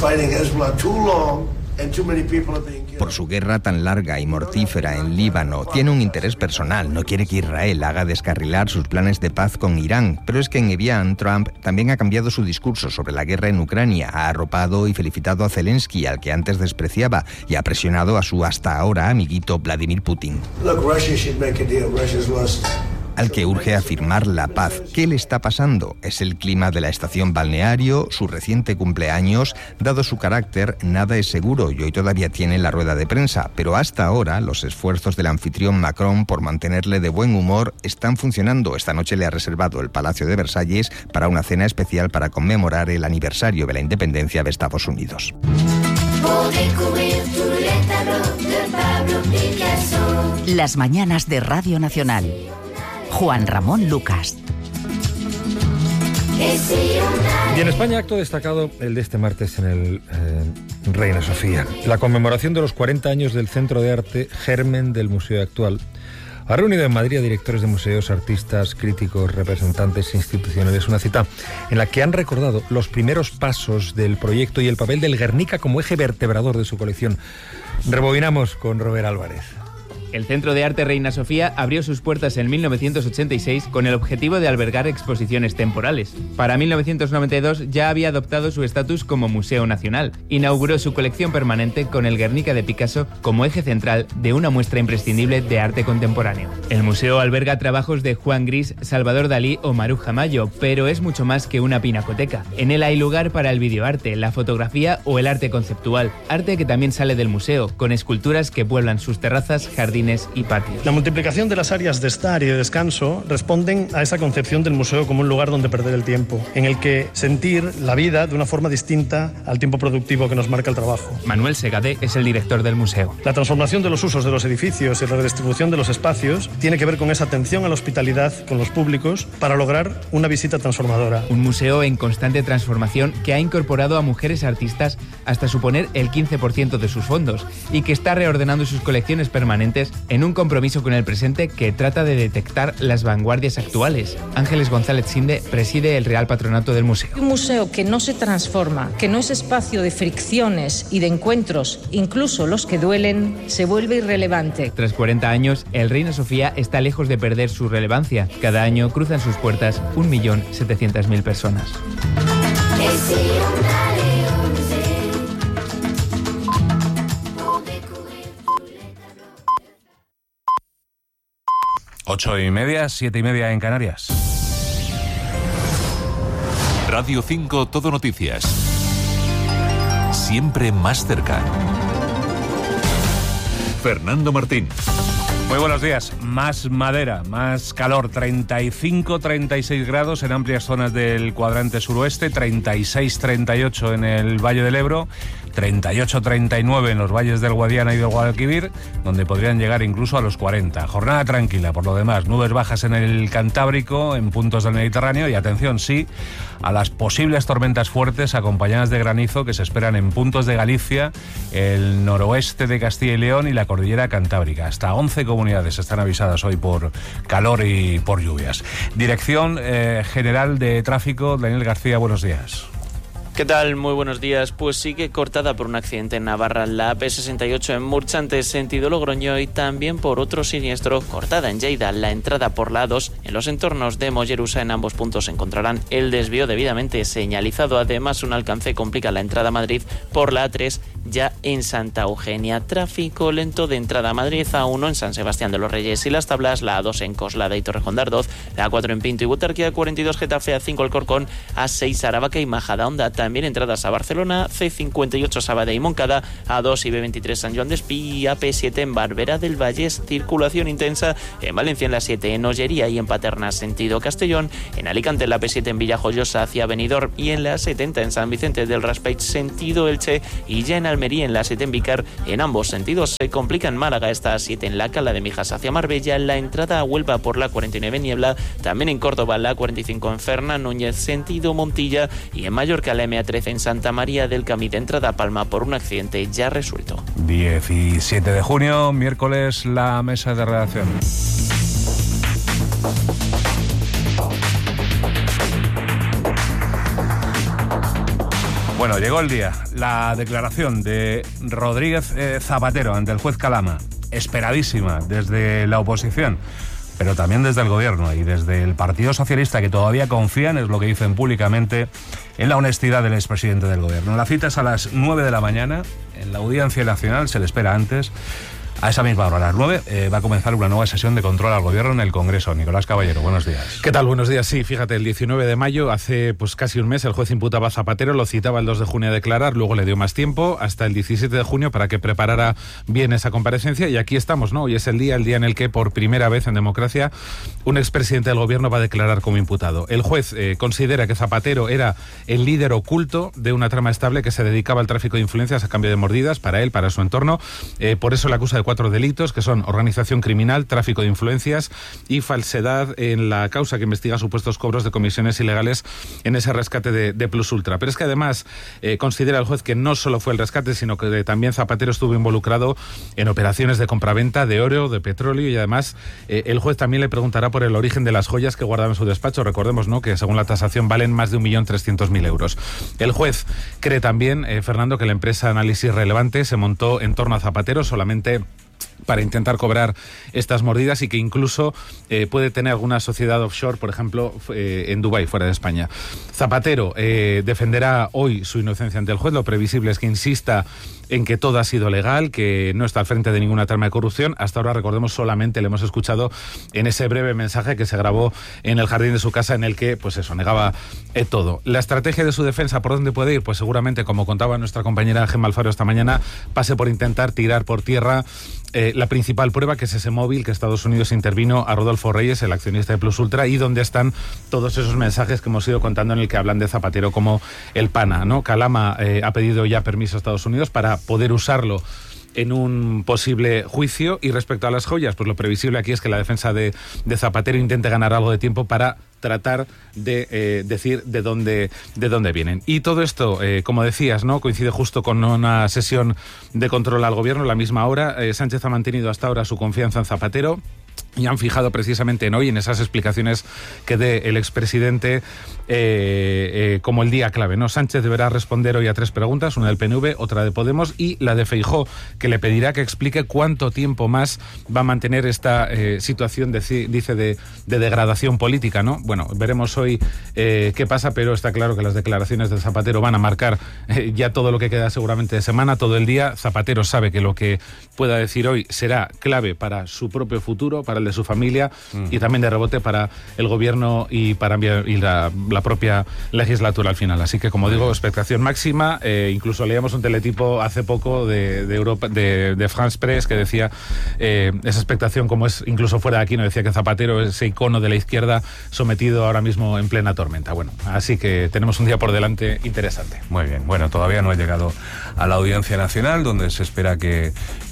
por su guerra tan larga y mortífera en Líbano. Tiene un interés personal, no quiere que Israel haga descarrilar sus planes de paz con Irán. Pero es que en Evian, Trump también ha cambiado su discurso sobre la guerra en Ucrania, ha arropado y felicitado a Zelensky, al que antes despreciaba, y ha presionado a su hasta ahora amiguito Vladimir Putin, al que urge a firmar la paz. ¿Qué le está pasando? ¿Es el clima de la estación balneario, su reciente cumpleaños? Dado su carácter, nada es seguro y hoy todavía tiene la rueda de prensa, pero hasta ahora los esfuerzos del anfitrión Macron por mantenerle de buen humor están funcionando. Esta noche le ha reservado el Palacio de Versalles para una cena especial para conmemorar el aniversario de la independencia de Estados Unidos. Las mañanas de Radio Nacional. Juan Ramón Lucas. Y en España, acto destacado el de este martes en el Reina Sofía. La conmemoración de los 40 años del Centro de Arte Germen del Museo Actual ha reunido en Madrid a directores de museos, artistas, críticos, representantes institucionales. Una cita en la que han recordado los primeros pasos del proyecto y el papel del Guernica como eje vertebrador de su colección. Rebobinamos con Robert Álvarez. El Centro de Arte Reina Sofía abrió sus puertas en 1986 con el objetivo de albergar exposiciones temporales. Para 1992 ya había adoptado su estatus como Museo Nacional. Inauguró su colección permanente con el Guernica de Picasso como eje central de una muestra imprescindible de arte contemporáneo. El museo alberga trabajos de Juan Gris, Salvador Dalí o Maruja Mayo, pero es mucho más que una pinacoteca. En él hay lugar para el videoarte, la fotografía o el arte conceptual, arte que también sale del museo, con esculturas que pueblan sus terrazas, jardines y patios. La multiplicación de las áreas de estar y de descanso responden a esa concepción del museo como un lugar donde perder el tiempo, en el que sentir la vida de una forma distinta al tiempo productivo que nos marca el trabajo. Manuel Segadé es el director del museo. La transformación de los usos de los edificios y la redistribución de los espacios tiene que ver con esa atención a la hospitalidad con los públicos para lograr una visita transformadora. Un museo en constante transformación que ha incorporado a mujeres artistas hasta suponer el 15% de sus fondos y que está reordenando sus colecciones permanentes en un compromiso con el presente que trata de detectar las vanguardias actuales. Ángeles González Sinde preside el Real Patronato del museo. Un museo que no se transforma, que no es espacio de fricciones y de encuentros, incluso los que duelen, se vuelve irrelevante. Tras 40 años, el Reina Sofía está lejos de perder su relevancia. Cada año cruzan sus puertas 1.700.000 personas. 8:30, 7:30 en Canarias. Radio 5 Todo Noticias. Siempre más cerca. Fernando Martín. Muy buenos días. Más madera, más calor. 35-36 grados en amplias zonas del cuadrante suroeste, 36-38 en el Valle del Ebro, 38-39 en los valles del Guadiana y del Guadalquivir, donde podrían llegar incluso a los 40. Jornada tranquila, por lo demás. Nubes bajas en el Cantábrico, en puntos del Mediterráneo y, atención, sí, a las posibles tormentas fuertes acompañadas de granizo que se esperan en puntos de Galicia, el noroeste de Castilla y León y la cordillera Cantábrica. Hasta 11 comunidades están avisadas hoy por calor y por lluvias. Dirección General de Tráfico, Daniel García, buenos días. ¿Qué tal? Muy buenos días. Pues sigue cortada por un accidente en Navarra, la AP68 en Murchantes, sentido Logroño, y también por otro siniestro cortada en Lleida, la entrada por la A2. En los entornos de Mollerusa, en ambos puntos encontrarán el desvío debidamente señalizado. Además, un alcance complica la entrada a Madrid por la A3, ya en Santa Eugenia. Tráfico lento de entrada a Madrid, A1 en San Sebastián de los Reyes y Las Tablas, la A2 en Coslada y Torrejón de Ardoz, la A4 en Pinto y Butarquía, 42 Getafe, A5 Alcorcón, A6 Aravaca y Majadahonda. También entradas a Barcelona, C58 Sabadell y Moncada, A2 y B23 San Joan d'Espí, AP7 en Barberà del Vallès. Circulación intensa en Valencia en la 7, en Ollería y en Paterna sentido Castellón, en Alicante en la P7 en Villajoyosa hacia Benidorm y en la 70 en San Vicente del Raspeig sentido Elche, y ya en Almería en la 7 en Vícar. En ambos sentidos se complica en Málaga esta A7 en la Cala de Mijas hacia Marbella, en la entrada a Huelva por la 49 Niebla, también en Córdoba la 45 en Fernán Núñez sentido Montilla, y en Mallorca la MA13 en Santa María del Camí de entrada a Palma por un accidente ya resuelto. 17 de junio, miércoles, la mesa de redacción. Bueno, llegó el día. La declaración de Rodríguez Zapatero ante el juez Calama, esperadísima desde la oposición, pero también desde el gobierno y desde el Partido Socialista, que todavía confían, es lo que dicen públicamente, en la honestidad del expresidente del gobierno. La cita es a las 9 de la mañana, en la Audiencia Nacional, se le espera antes. A esa misma hora, a las 9, va a comenzar una nueva sesión de control al gobierno en el Congreso. Nicolás Caballero, buenos días. ¿Qué tal? Buenos días. Sí, fíjate, el 19 de mayo, hace pues casi un mes, el juez imputaba a Zapatero, lo citaba el 2 de junio a declarar, luego le dio más tiempo, hasta el 17 de junio, para que preparara bien esa comparecencia, y aquí estamos, ¿no? Hoy es el día en el que, por primera vez en democracia, un expresidente del gobierno va a declarar como imputado. El juez considera que Zapatero era el líder oculto de una trama estable que se dedicaba al tráfico de influencias a cambio de mordidas para él, para su entorno. Por eso le acusa de 4 delitos, que son organización criminal, tráfico de influencias y falsedad en la causa que investiga supuestos cobros de comisiones ilegales en ese rescate de Plus Ultra. Pero es que además considera el juez que no solo fue el rescate, sino que también Zapatero estuvo involucrado en operaciones de compraventa de oro, de petróleo, y además el juez también le preguntará por el origen de las joyas que guardaba en su despacho. Recordemos, ¿no?, que según la tasación valen más de 1.300.000 euros. El juez cree también, Fernando, que la empresa Análisis Relevante se montó en torno a Zapatero solamente para intentar cobrar estas mordidas, y que incluso puede tener alguna sociedad offshore, por ejemplo, en Dubái, fuera de España. Zapatero defenderá hoy su inocencia ante el juez. Lo previsible es que insista en que todo ha sido legal, que no está al frente de ninguna trama de corrupción. Hasta ahora, recordemos, solamente le hemos escuchado en ese breve mensaje que se grabó en el jardín de su casa, en el que, pues eso, negaba todo. La estrategia de su defensa, ¿por dónde puede ir? Pues seguramente, como contaba nuestra compañera Gemma Alfaro esta mañana, pase por intentar tirar por tierra la principal prueba, que es ese móvil que Estados Unidos intervino a Rodolfo Reyes, el accionista de Plus Ultra, y donde están todos esos mensajes que hemos ido contando, en el que hablan de Zapatero como el pana, ¿no? Calama ha pedido ya permiso a Estados Unidos para poder usarlo en un posible juicio. Y respecto a las joyas, pues lo previsible aquí es que la defensa de Zapatero intente ganar algo de tiempo para tratar de decir de dónde vienen. Y todo esto, como decías, ¿no?, coincide justo con una sesión de control al gobierno. A la misma hora, Sánchez ha mantenido hasta ahora su confianza en Zapatero, y han fijado precisamente en hoy, en esas explicaciones que dé el expresidente, como el día clave, ¿no? Sánchez deberá responder hoy a 3 preguntas, una del PNV, otra de Podemos y la de Feijóo, que le pedirá que explique cuánto tiempo más va a mantener esta situación, dice, de degradación política, ¿no? Bueno, veremos hoy qué pasa, pero está claro que las declaraciones de Zapatero van a marcar ya todo lo que queda seguramente de semana, todo el día. Zapatero sabe que lo que pueda decir hoy será clave para su propio futuro, para el de su familia y también de rebote para el gobierno y la propia legislatura al final. Así que, como digo, expectación máxima. Incluso leíamos un teletipo hace poco de France Press que decía esa expectación, como es incluso fuera de aquí, no decía que Zapatero es ese icono de la izquierda sometido ahora mismo en plena tormenta. Bueno, así que tenemos un día por delante interesante. Muy bien, bueno, todavía no ha llegado a la Audiencia Nacional, donde se espera que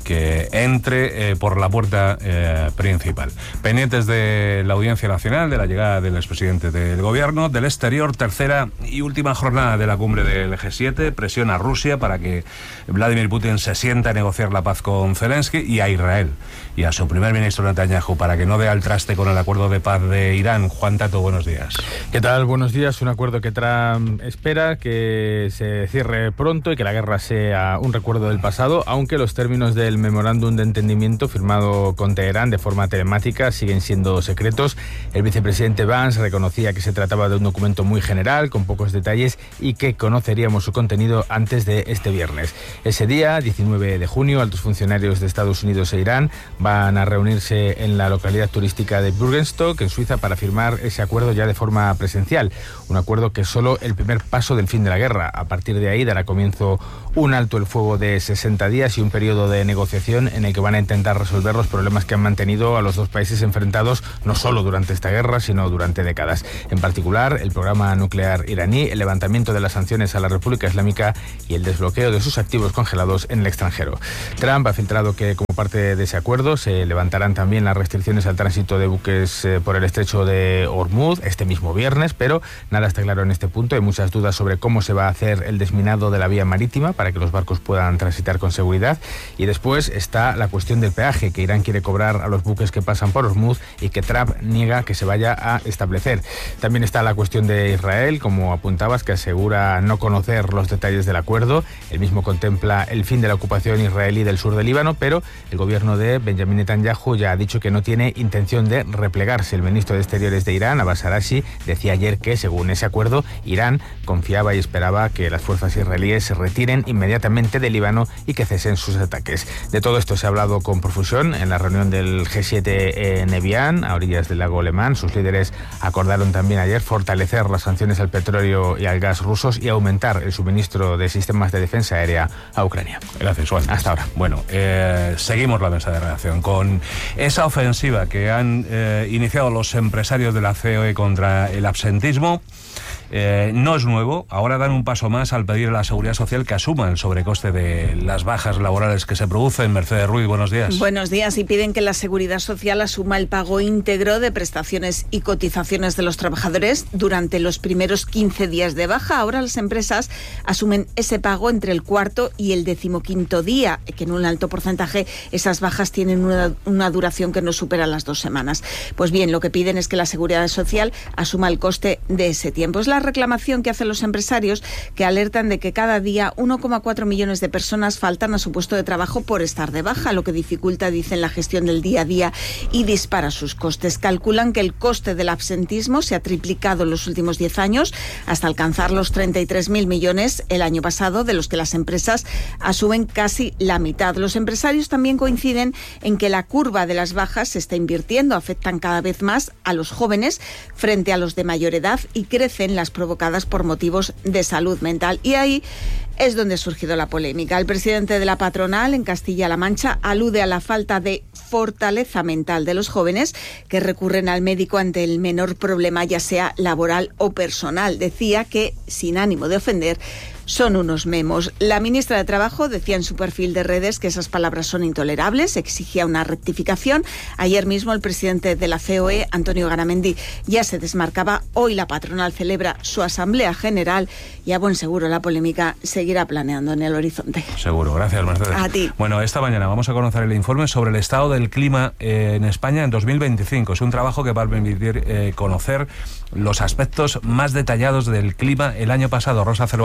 entre por la puerta principal. Pendientes de la Audiencia Nacional, de la llegada del expresidente del gobierno, del exterior, tercera y última jornada de la cumbre del G7, presión a Rusia para que Vladimir Putin se sienta a negociar la paz con Zelensky, y a Israel y a su primer ministro Netanyahu para que no dé al traste con el acuerdo de paz de Irán. Juan Tato, buenos días. ¿Qué tal? Buenos días. Un acuerdo que Trump espera que se cierre pronto y que la guerra sea un recuerdo del pasado, aunque los términos del memorándum de entendimiento firmado con Teherán de forma telemática siguen siendo secretos. El vicepresidente Vance reconocía que se trataba de un documento muy general, con pocos detalles, y que conoceríamos su contenido antes de este viernes. Ese día, 19 de junio, altos funcionarios de Estados Unidos e Irán van a reunirse en la localidad turística de Bürgenstock, en Suiza, para firmar ese acuerdo ya de forma presencial. Un acuerdo que es solo el primer paso del fin de la guerra. A partir de ahí dará comienzo un alto el fuego de 60 días y un periodo de negociación en el que van a intentar resolver los problemas que han mantenido a los dos países enfrentados, no solo durante esta guerra, sino durante décadas. En particular, el programa nuclear iraní, el levantamiento de las sanciones a la República Islámica y el desbloqueo de sus activos congelados en el extranjero. Trump ha filtrado que, como parte de ese acuerdo, se levantarán también las restricciones al tránsito de buques por el estrecho de Hormuz este mismo viernes, pero nada está claro en este punto. Hay muchas dudas sobre cómo se va a hacer el desminado de la vía marítima para que los barcos puedan transitar con seguridad. Y después está la cuestión del peaje que Irán quiere cobrar a los buques que pasan por Hormuz y que Trump niega que se vaya a establecer. También está la cuestión de Israel, como apuntabas, que asegura no conocer los detalles del acuerdo. El mismo contempla el fin de la ocupación israelí del sur del Líbano, pero el gobierno de Benjamin Netanyahu ya ha dicho que no tiene intención de replegarse. El ministro de Exteriores de Irán, Abbas Araghchi, decía ayer que, según ese acuerdo, Irán confiaba y esperaba que las fuerzas israelíes se retiren inmediatamente del Líbano y que cesen sus ataques. De todo esto se ha hablado con profusión en la reunión del G7 en Evian, a orillas del lago Lemán. Sus líderes acordaron también ayer fortalecer las sanciones al petróleo y al gas rusos y aumentar el suministro de sistemas de defensa aérea a Ucrania. Gracias, Juan. Hasta ahora. Bueno, seguimos la mesa de redacción con esa ofensiva que han iniciado los empresarios de la COE contra el absentismo. No es nuevo, ahora dan un paso más al pedir a la Seguridad Social que asuma el sobrecoste de las bajas laborales que se producen. Mercedes Ruiz, buenos días. Buenos días, y piden que la Seguridad Social asuma el pago íntegro de prestaciones y cotizaciones de los trabajadores durante los primeros 15 días de baja. Ahora las empresas asumen ese pago entre el cuarto y el 15º día, que en un alto porcentaje esas bajas tienen una duración que no supera las 2 semanas. Pues bien, lo que piden es que la Seguridad Social asuma el coste de ese tiempo. Es la reclamación que hacen los empresarios, que alertan de que cada día 1,4 millones de personas faltan a su puesto de trabajo por estar de baja, lo que dificulta, dicen, la gestión del día a día y dispara sus costes. Calculan que el coste del absentismo se ha triplicado en los últimos 10 años hasta alcanzar los 33.000 millones el año pasado, de los que las empresas asumen casi la mitad. Los empresarios también coinciden en que la curva de las bajas se está invirtiendo, afectan cada vez más a los jóvenes frente a los de mayor edad y crecen las provocadas por motivos de salud mental. Y ahí es donde ha surgido la polémica. El presidente de la patronal en Castilla-La Mancha alude a la falta de fortaleza mental de los jóvenes que recurren al médico ante el menor problema, ya sea laboral o personal. Decía que, sin ánimo de ofender, son unos memos. La ministra de Trabajo decía en su perfil de redes que esas palabras son intolerables, exigía una rectificación. Ayer mismo el presidente de la COE, Antonio Garamendi, ya se desmarcaba. Hoy la patronal celebra su asamblea general y a buen seguro la polémica seguirá planeando en el horizonte. Seguro, gracias, Mercedes. A ti. Bueno, esta mañana vamos a conocer el informe sobre el estado del clima en España en 2025. Es un trabajo que va a permitir conocer los aspectos más detallados del clima el año pasado. Rosa Cervantes, buenos días.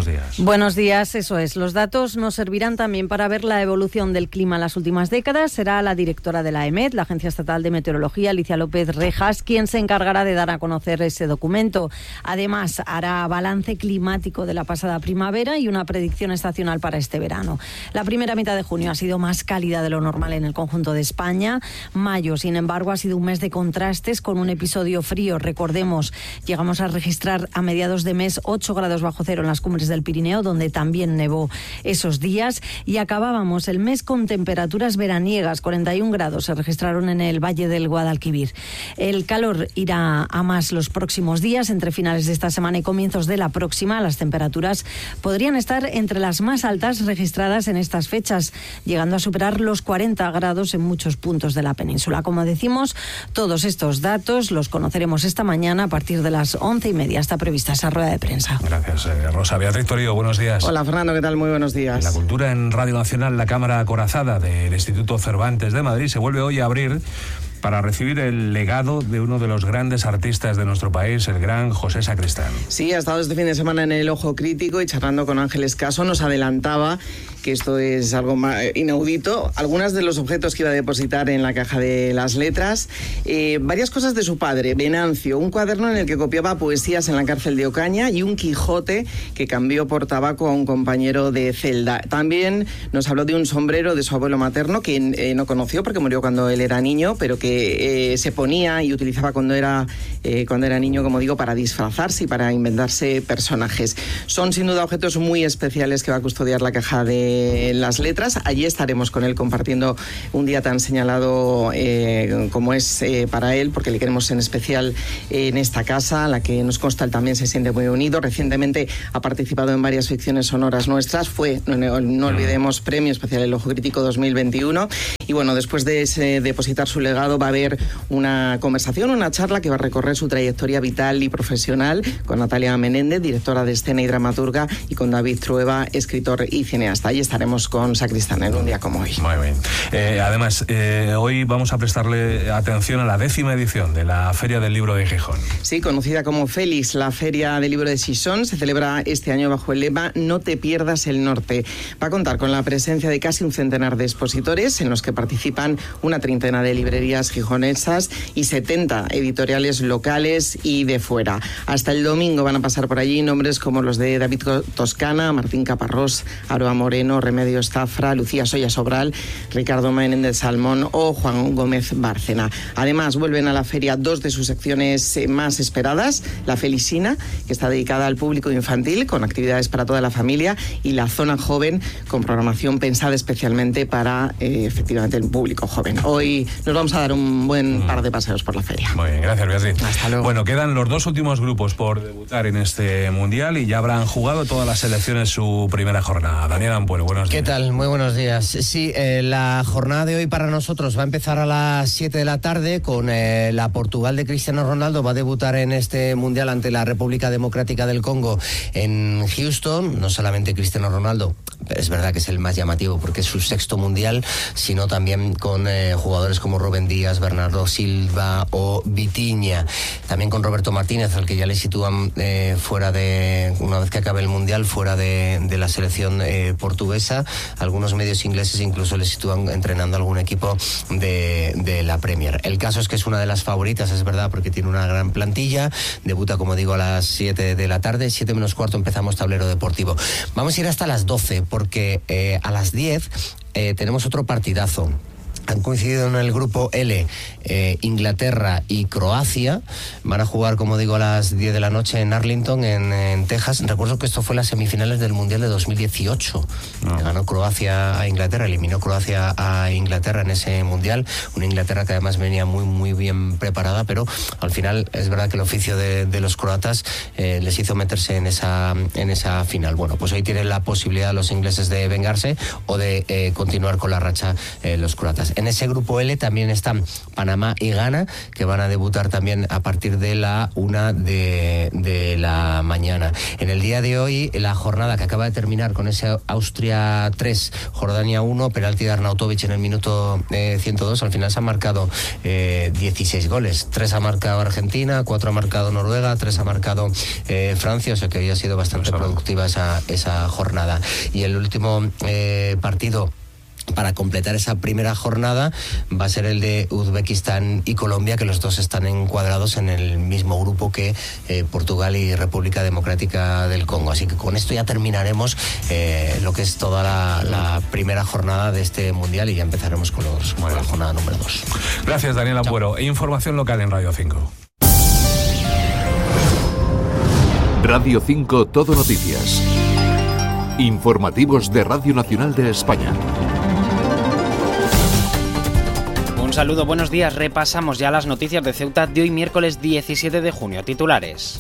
días. Buenos días, eso es. Los datos nos servirán también para ver la evolución del clima en las últimas décadas. Será la directora de la EMET, la Agencia Estatal de Meteorología, Alicia López Rejas, quien se encargará de dar a conocer ese documento. Además, hará balance climático de la pasada primavera y una predicción estacional para este verano. La primera mitad de junio ha sido más cálida de lo normal en el conjunto de España. Mayo, sin embargo, ha sido un mes de contrastes con un episodio frío. Recordemos, llegamos a registrar a mediados de mes 8 grados bajo cero en las cumbres del Pirineo, donde también nevó esos días, y acabábamos el mes con temperaturas veraniegas. 41 grados se registraron en el Valle del Guadalquivir. El calor irá a más los próximos días. Entre finales de esta semana y comienzos de la próxima, las temperaturas podrían estar entre las más altas registradas en estas fechas, llegando a superar los 40 grados en muchos puntos de la península. Como decimos, todos estos datos los conoceremos esta mañana a partir de las 11:30. Está prevista esa rueda de prensa. Gracias, Rosa. Beatriz Torío, buenos días. Hola, Fernando, ¿qué tal? Muy buenos días. La cultura en Radio Nacional, la Cámara Acorazada del Instituto Cervantes de Madrid se vuelve hoy a abrir para recibir el legado de uno de los grandes artistas de nuestro país, el gran José Sacristán. Sí, ha estado este fin de semana en el Ojo Crítico y charlando con Ángeles Caso nos adelantaba que esto es algo inaudito. Algunos de los objetos que iba a depositar en la caja de las letras, varias cosas de su padre, Venancio, un cuaderno en el que copiaba poesías en la cárcel de Ocaña y un Quijote que cambió por tabaco a un compañero de celda. También nos habló de un sombrero de su abuelo materno que no conoció porque murió cuando él era niño, pero que se ponía y utilizaba cuando era niño, como digo, para disfrazarse y para inventarse personajes. Son sin duda objetos muy especiales que va a custodiar la caja de las letras. Allí estaremos con él compartiendo un día tan señalado como es para él, porque le queremos en especial en esta casa, a la que nos consta él también se siente muy unido. Recientemente ha participado en varias ficciones sonoras nuestras, fue, no olvidemos, Premio Especial El Ojo Crítico 2021. Y bueno, después de depositar su legado va a haber una conversación, una charla que va a recorrer su trayectoria vital y profesional con Natalia Menéndez, directora de escena y dramaturga, y con David Trueba, escritor y cineasta. Ahí estaremos con Sacristán en un día como hoy. Muy bien. Además, hoy vamos a prestarle atención a la 10ª edición de la Feria del Libro de Gijón. Sí, conocida como Félix, la Feria del Libro de Gijón se celebra este año bajo el lema No te pierdas el norte. Va a contar con la presencia de casi un centenar de expositores, en los que participan una treintena de librerías gijonesas y 70 editoriales locales y de fuera. Hasta el domingo van a pasar por allí nombres como los de David Toscana, Martín Caparrós, Aroa Moreno, Remedios Zafra, Lucía Soya Sobral, Ricardo Menéndez Salmón o Juan Gómez Bárcena. Además, vuelven a la feria dos de sus secciones más esperadas, la Felicina, que está dedicada al público infantil, con actividades para toda la familia, y la Zona Joven, con programación pensada especialmente para, efectivamente, el público joven. Hoy nos vamos a dar un buen par de paseos por la feria. Muy bien, gracias, Beatriz. Hasta luego. Bueno, quedan los dos últimos grupos por debutar en este Mundial y ya habrán jugado todas las selecciones su primera jornada. Daniel Ampuero, buenos días. ¿Qué tal? Muy buenos días. Sí, la jornada de hoy para nosotros va a empezar a las 7 de la tarde con la Portugal de Cristiano Ronaldo. Va a debutar en este Mundial ante la República Democrática del Congo en Houston. No solamente Cristiano Ronaldo, es verdad que es el más llamativo porque es su 6º Mundial, sino también con jugadores como Rubén Díaz, Bernardo Silva o Vitinha. También con Roberto Martínez, al que ya le sitúan fuera de, una vez que acabe el Mundial, fuera de la selección portuguesa. Algunos medios ingleses incluso le sitúan entrenando algún equipo de la Premier. El caso es que es una de las favoritas, es verdad, porque tiene una gran plantilla. Debuta, como digo, a las 7 de la tarde. 7 menos cuarto empezamos tablero deportivo. Vamos a ir hasta las 12 porque a las 10 tenemos otro partidazo. Han coincidido en el grupo L Inglaterra y Croacia. Van a jugar, como digo, a las 10 de la noche en Arlington, en Texas. Recuerdo que esto fue las semifinales del Mundial de 2018. Ganó Croacia a Inglaterra, eliminó Croacia a Inglaterra en ese Mundial. Una Inglaterra que además venía muy, muy bien preparada, pero al final es verdad que el oficio de los croatas les hizo meterse en esa final. Bueno, pues hoy tienen la posibilidad los ingleses de vengarse o de continuar con la racha los croatas. En ese grupo L también están Panamá y Ghana, que van a debutar también a partir de la 1 de la mañana. En el día de hoy, la jornada que acaba de terminar con ese Austria 3, Jordania 1, penalti de Arnautovic en el minuto 102, al final se han marcado 16 goles. 3 ha marcado Argentina, 4 ha marcado Noruega, 3 ha marcado Francia, o sea que había sido bastante productiva esa jornada. Y el último partido para completar esa primera jornada va a ser el de Uzbekistán y Colombia, que los dos están encuadrados en el mismo grupo que Portugal y República Democrática del Congo. Así que con esto ya terminaremos lo que es toda la primera jornada de este Mundial y ya empezaremos con la jornada número 2. Gracias, Daniel Ampuero. Información local en Radio 5. Radio 5 Todo Noticias. Informativos de Radio Nacional de España. Un saludo, buenos días. Repasamos ya las noticias de Ceuta de hoy miércoles 17 de junio. Titulares.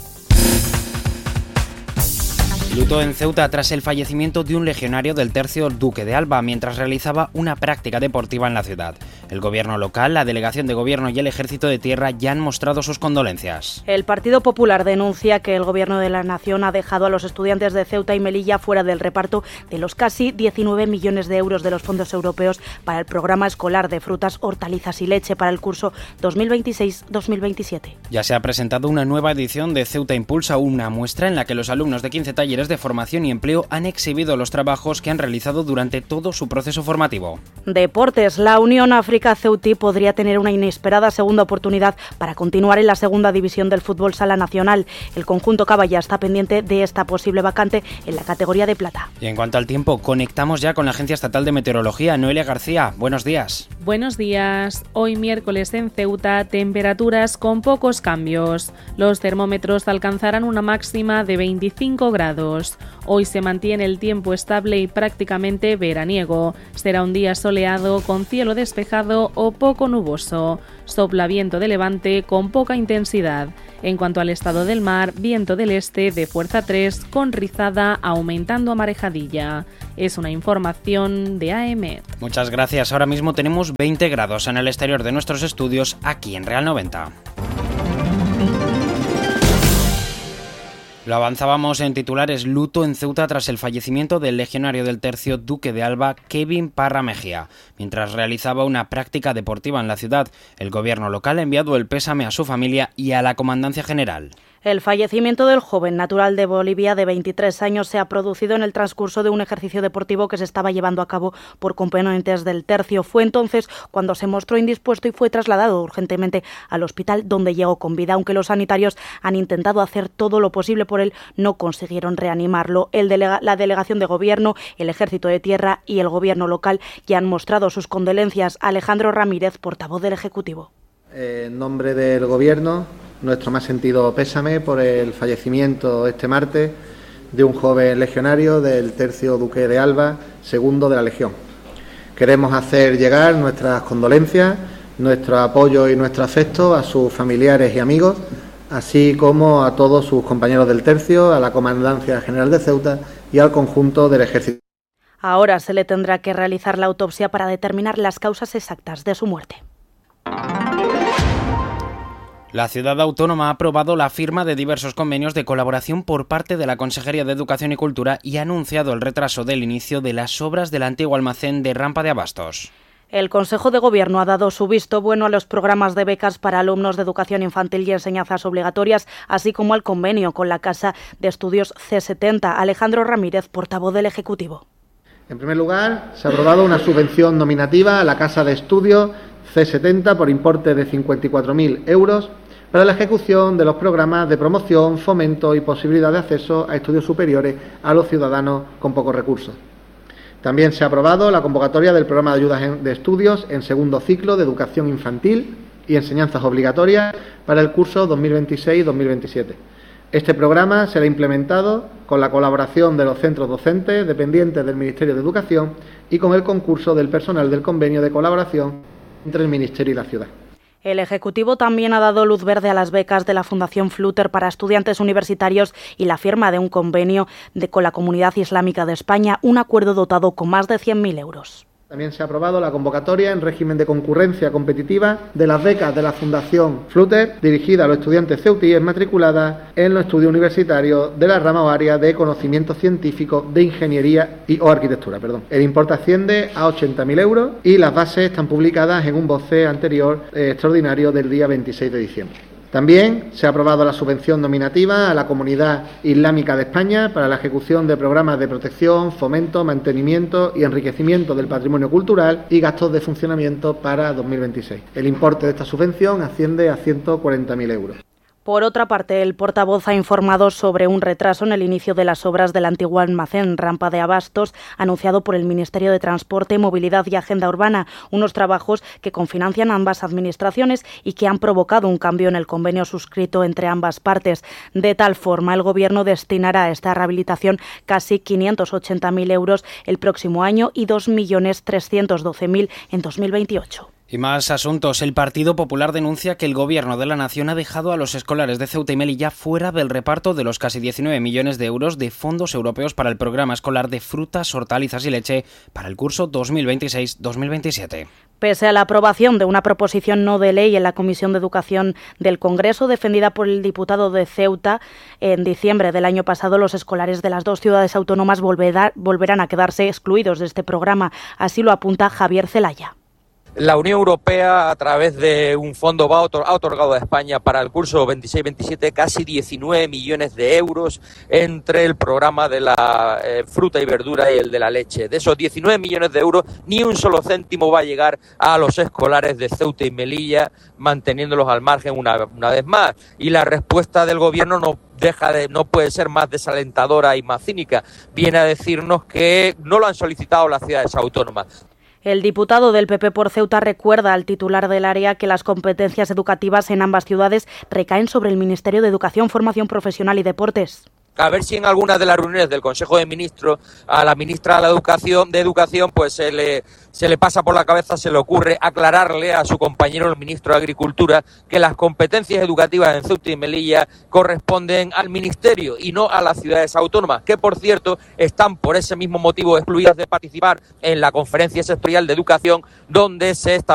Luto en Ceuta tras el fallecimiento de un legionario del tercio Duque de Alba mientras realizaba una práctica deportiva en la ciudad. El gobierno local, la delegación de gobierno y el ejército de tierra ya han mostrado sus condolencias. El Partido Popular denuncia que el gobierno de la nación ha dejado a los estudiantes de Ceuta y Melilla fuera del reparto de los casi 19 millones de euros de los fondos europeos para el programa escolar de frutas, hortalizas y leche para el curso 2026-2027. Ya se ha presentado una nueva edición de Ceuta Impulsa, una muestra en la que los alumnos de 15 talleres de formación y empleo han exhibido los trabajos que han realizado durante todo su proceso formativo. Deportes. La Unión África Ceutí podría tener una inesperada segunda oportunidad para continuar en la segunda división del fútbol sala nacional. El conjunto Caballa está pendiente de esta posible vacante en la categoría de plata. Y en cuanto al tiempo, conectamos ya con la Agencia Estatal de Meteorología. Noelia García, buenos días. Buenos días. Hoy miércoles en Ceuta, temperaturas con pocos cambios. Los termómetros alcanzarán una máxima de 25 grados. Hoy se mantiene el tiempo estable y prácticamente veraniego. Será un día soleado con cielo despejado o poco nuboso. Sopla viento de levante con poca intensidad. En cuanto al estado del mar, viento del este de fuerza 3 con rizada aumentando a marejadilla. Es una información de AEMET. Muchas gracias. Ahora mismo tenemos 20 grados en el exterior de nuestros estudios aquí en Real 90. Lo avanzábamos en titulares. Luto en Ceuta tras el fallecimiento del legionario del tercio Duque de Alba, Kevin Parra Mejía. Mientras realizaba una práctica deportiva en la ciudad, el gobierno local ha enviado el pésame a su familia y a la Comandancia General. El fallecimiento del joven natural de Bolivia de 23 años se ha producido en el transcurso de un ejercicio deportivo que se estaba llevando a cabo por componentes del tercio. Fue entonces cuando se mostró indispuesto y fue trasladado urgentemente al hospital, donde llegó con vida. Aunque los sanitarios han intentado hacer todo lo posible por él, no consiguieron reanimarlo. La delegación de gobierno, el ejército de tierra y el gobierno local ya han mostrado sus condolencias. Alejandro Ramírez, portavoz del Ejecutivo. En nombre del Gobierno, nuestro más sentido pésame por el fallecimiento este martes de un joven legionario del tercio Duque de Alba, segundo de la Legión. Queremos hacer llegar nuestras condolencias, nuestro apoyo y nuestro afecto a sus familiares y amigos, así como a todos sus compañeros del tercio, a la Comandancia General de Ceuta y al conjunto del Ejército. Ahora se le tendrá que realizar la autopsia para determinar las causas exactas de su muerte. La ciudad autónoma ha aprobado la firma de diversos convenios de colaboración por parte de la Consejería de Educación y Cultura y ha anunciado el retraso del inicio de las obras del antiguo almacén de Rampa de Abastos. El Consejo de Gobierno ha dado su visto bueno a los programas de becas para alumnos de educación infantil y enseñanzas obligatorias, así como al convenio con la Casa de Estudios C70. Alejandro Ramírez, portavoz del Ejecutivo. En primer lugar, se ha aprobado una subvención nominativa a la Casa de Estudios C70 por importe de 54.000 euros para la ejecución de los programas de promoción, fomento y posibilidad de acceso a estudios superiores a los ciudadanos con pocos recursos. También se ha aprobado la convocatoria del programa de ayudas de estudios en segundo ciclo de educación infantil y enseñanzas obligatorias para el curso 2026-2027. Este programa será implementado con la colaboración de los centros docentes dependientes del Ministerio de Educación y con el concurso del personal del convenio de colaboración entre el Ministerio y la ciudad. El Ejecutivo también ha dado luz verde a las becas de la Fundación Flutter para estudiantes universitarios y la firma de un convenio con la Comunidad Islámica de España, un acuerdo dotado con más de 100.000 euros. También se ha aprobado la convocatoria en régimen de concurrencia competitiva de las becas de la Fundación Fluter, dirigida a los estudiantes ceutíes matriculadas en los estudios universitarios de la rama o área de conocimiento científico de ingeniería o arquitectura. El importe asciende a 80.000 euros y las bases están publicadas en un BOCE anterior extraordinario del día 26 de diciembre. También se ha aprobado la subvención nominativa a la Comunidad Islámica de España para la ejecución de programas de protección, fomento, mantenimiento y enriquecimiento del patrimonio cultural y gastos de funcionamiento para 2026. El importe de esta subvención asciende a 140.000 euros. Por otra parte, el portavoz ha informado sobre un retraso en el inicio de las obras del antiguo almacén Rampa de Abastos, anunciado por el Ministerio de Transporte, Movilidad y Agenda Urbana, unos trabajos que confinancian ambas administraciones y que han provocado un cambio en el convenio suscrito entre ambas partes. De tal forma, el Gobierno destinará a esta rehabilitación casi 580.000 euros el próximo año y 2.312.000 en 2028. Y más asuntos. El Partido Popular denuncia que el Gobierno de la Nación ha dejado a los escolares de Ceuta y Melilla fuera del reparto de los casi 19 millones de euros de fondos europeos para el programa escolar de frutas, hortalizas y leche para el curso 2026-2027. Pese a la aprobación de una proposición no de ley en la Comisión de Educación del Congreso, defendida por el diputado de Ceuta, en diciembre del año pasado, los escolares de las dos ciudades autónomas volverán a quedarse excluidos de este programa. Así lo apunta Javier Zelaya. La Unión Europea, a través de un fondo, ha otorgado a España para el curso 26-27 casi 19 millones de euros entre el programa de la fruta y verdura y el de la leche. De esos 19 millones de euros, ni un solo céntimo va a llegar a los escolares de Ceuta y Melilla, manteniéndolos al margen una vez más. Y la respuesta del Gobierno no puede ser más desalentadora y más cínica. Viene a decirnos que no lo han solicitado las ciudades autónomas. El diputado del PP por Ceuta recuerda al titular del área que las competencias educativas en ambas ciudades recaen sobre el Ministerio de Educación, Formación Profesional y Deportes. A ver si en algunas de las reuniones del Consejo de Ministros a la ministra de Educación pues se le pasa por la cabeza, se le ocurre aclararle a su compañero el ministro de Agricultura que las competencias educativas en Ceuta y Melilla corresponden al Ministerio y no a las ciudades autónomas, que por cierto están por ese mismo motivo excluidas de participar en la conferencia sectorial de educación donde se está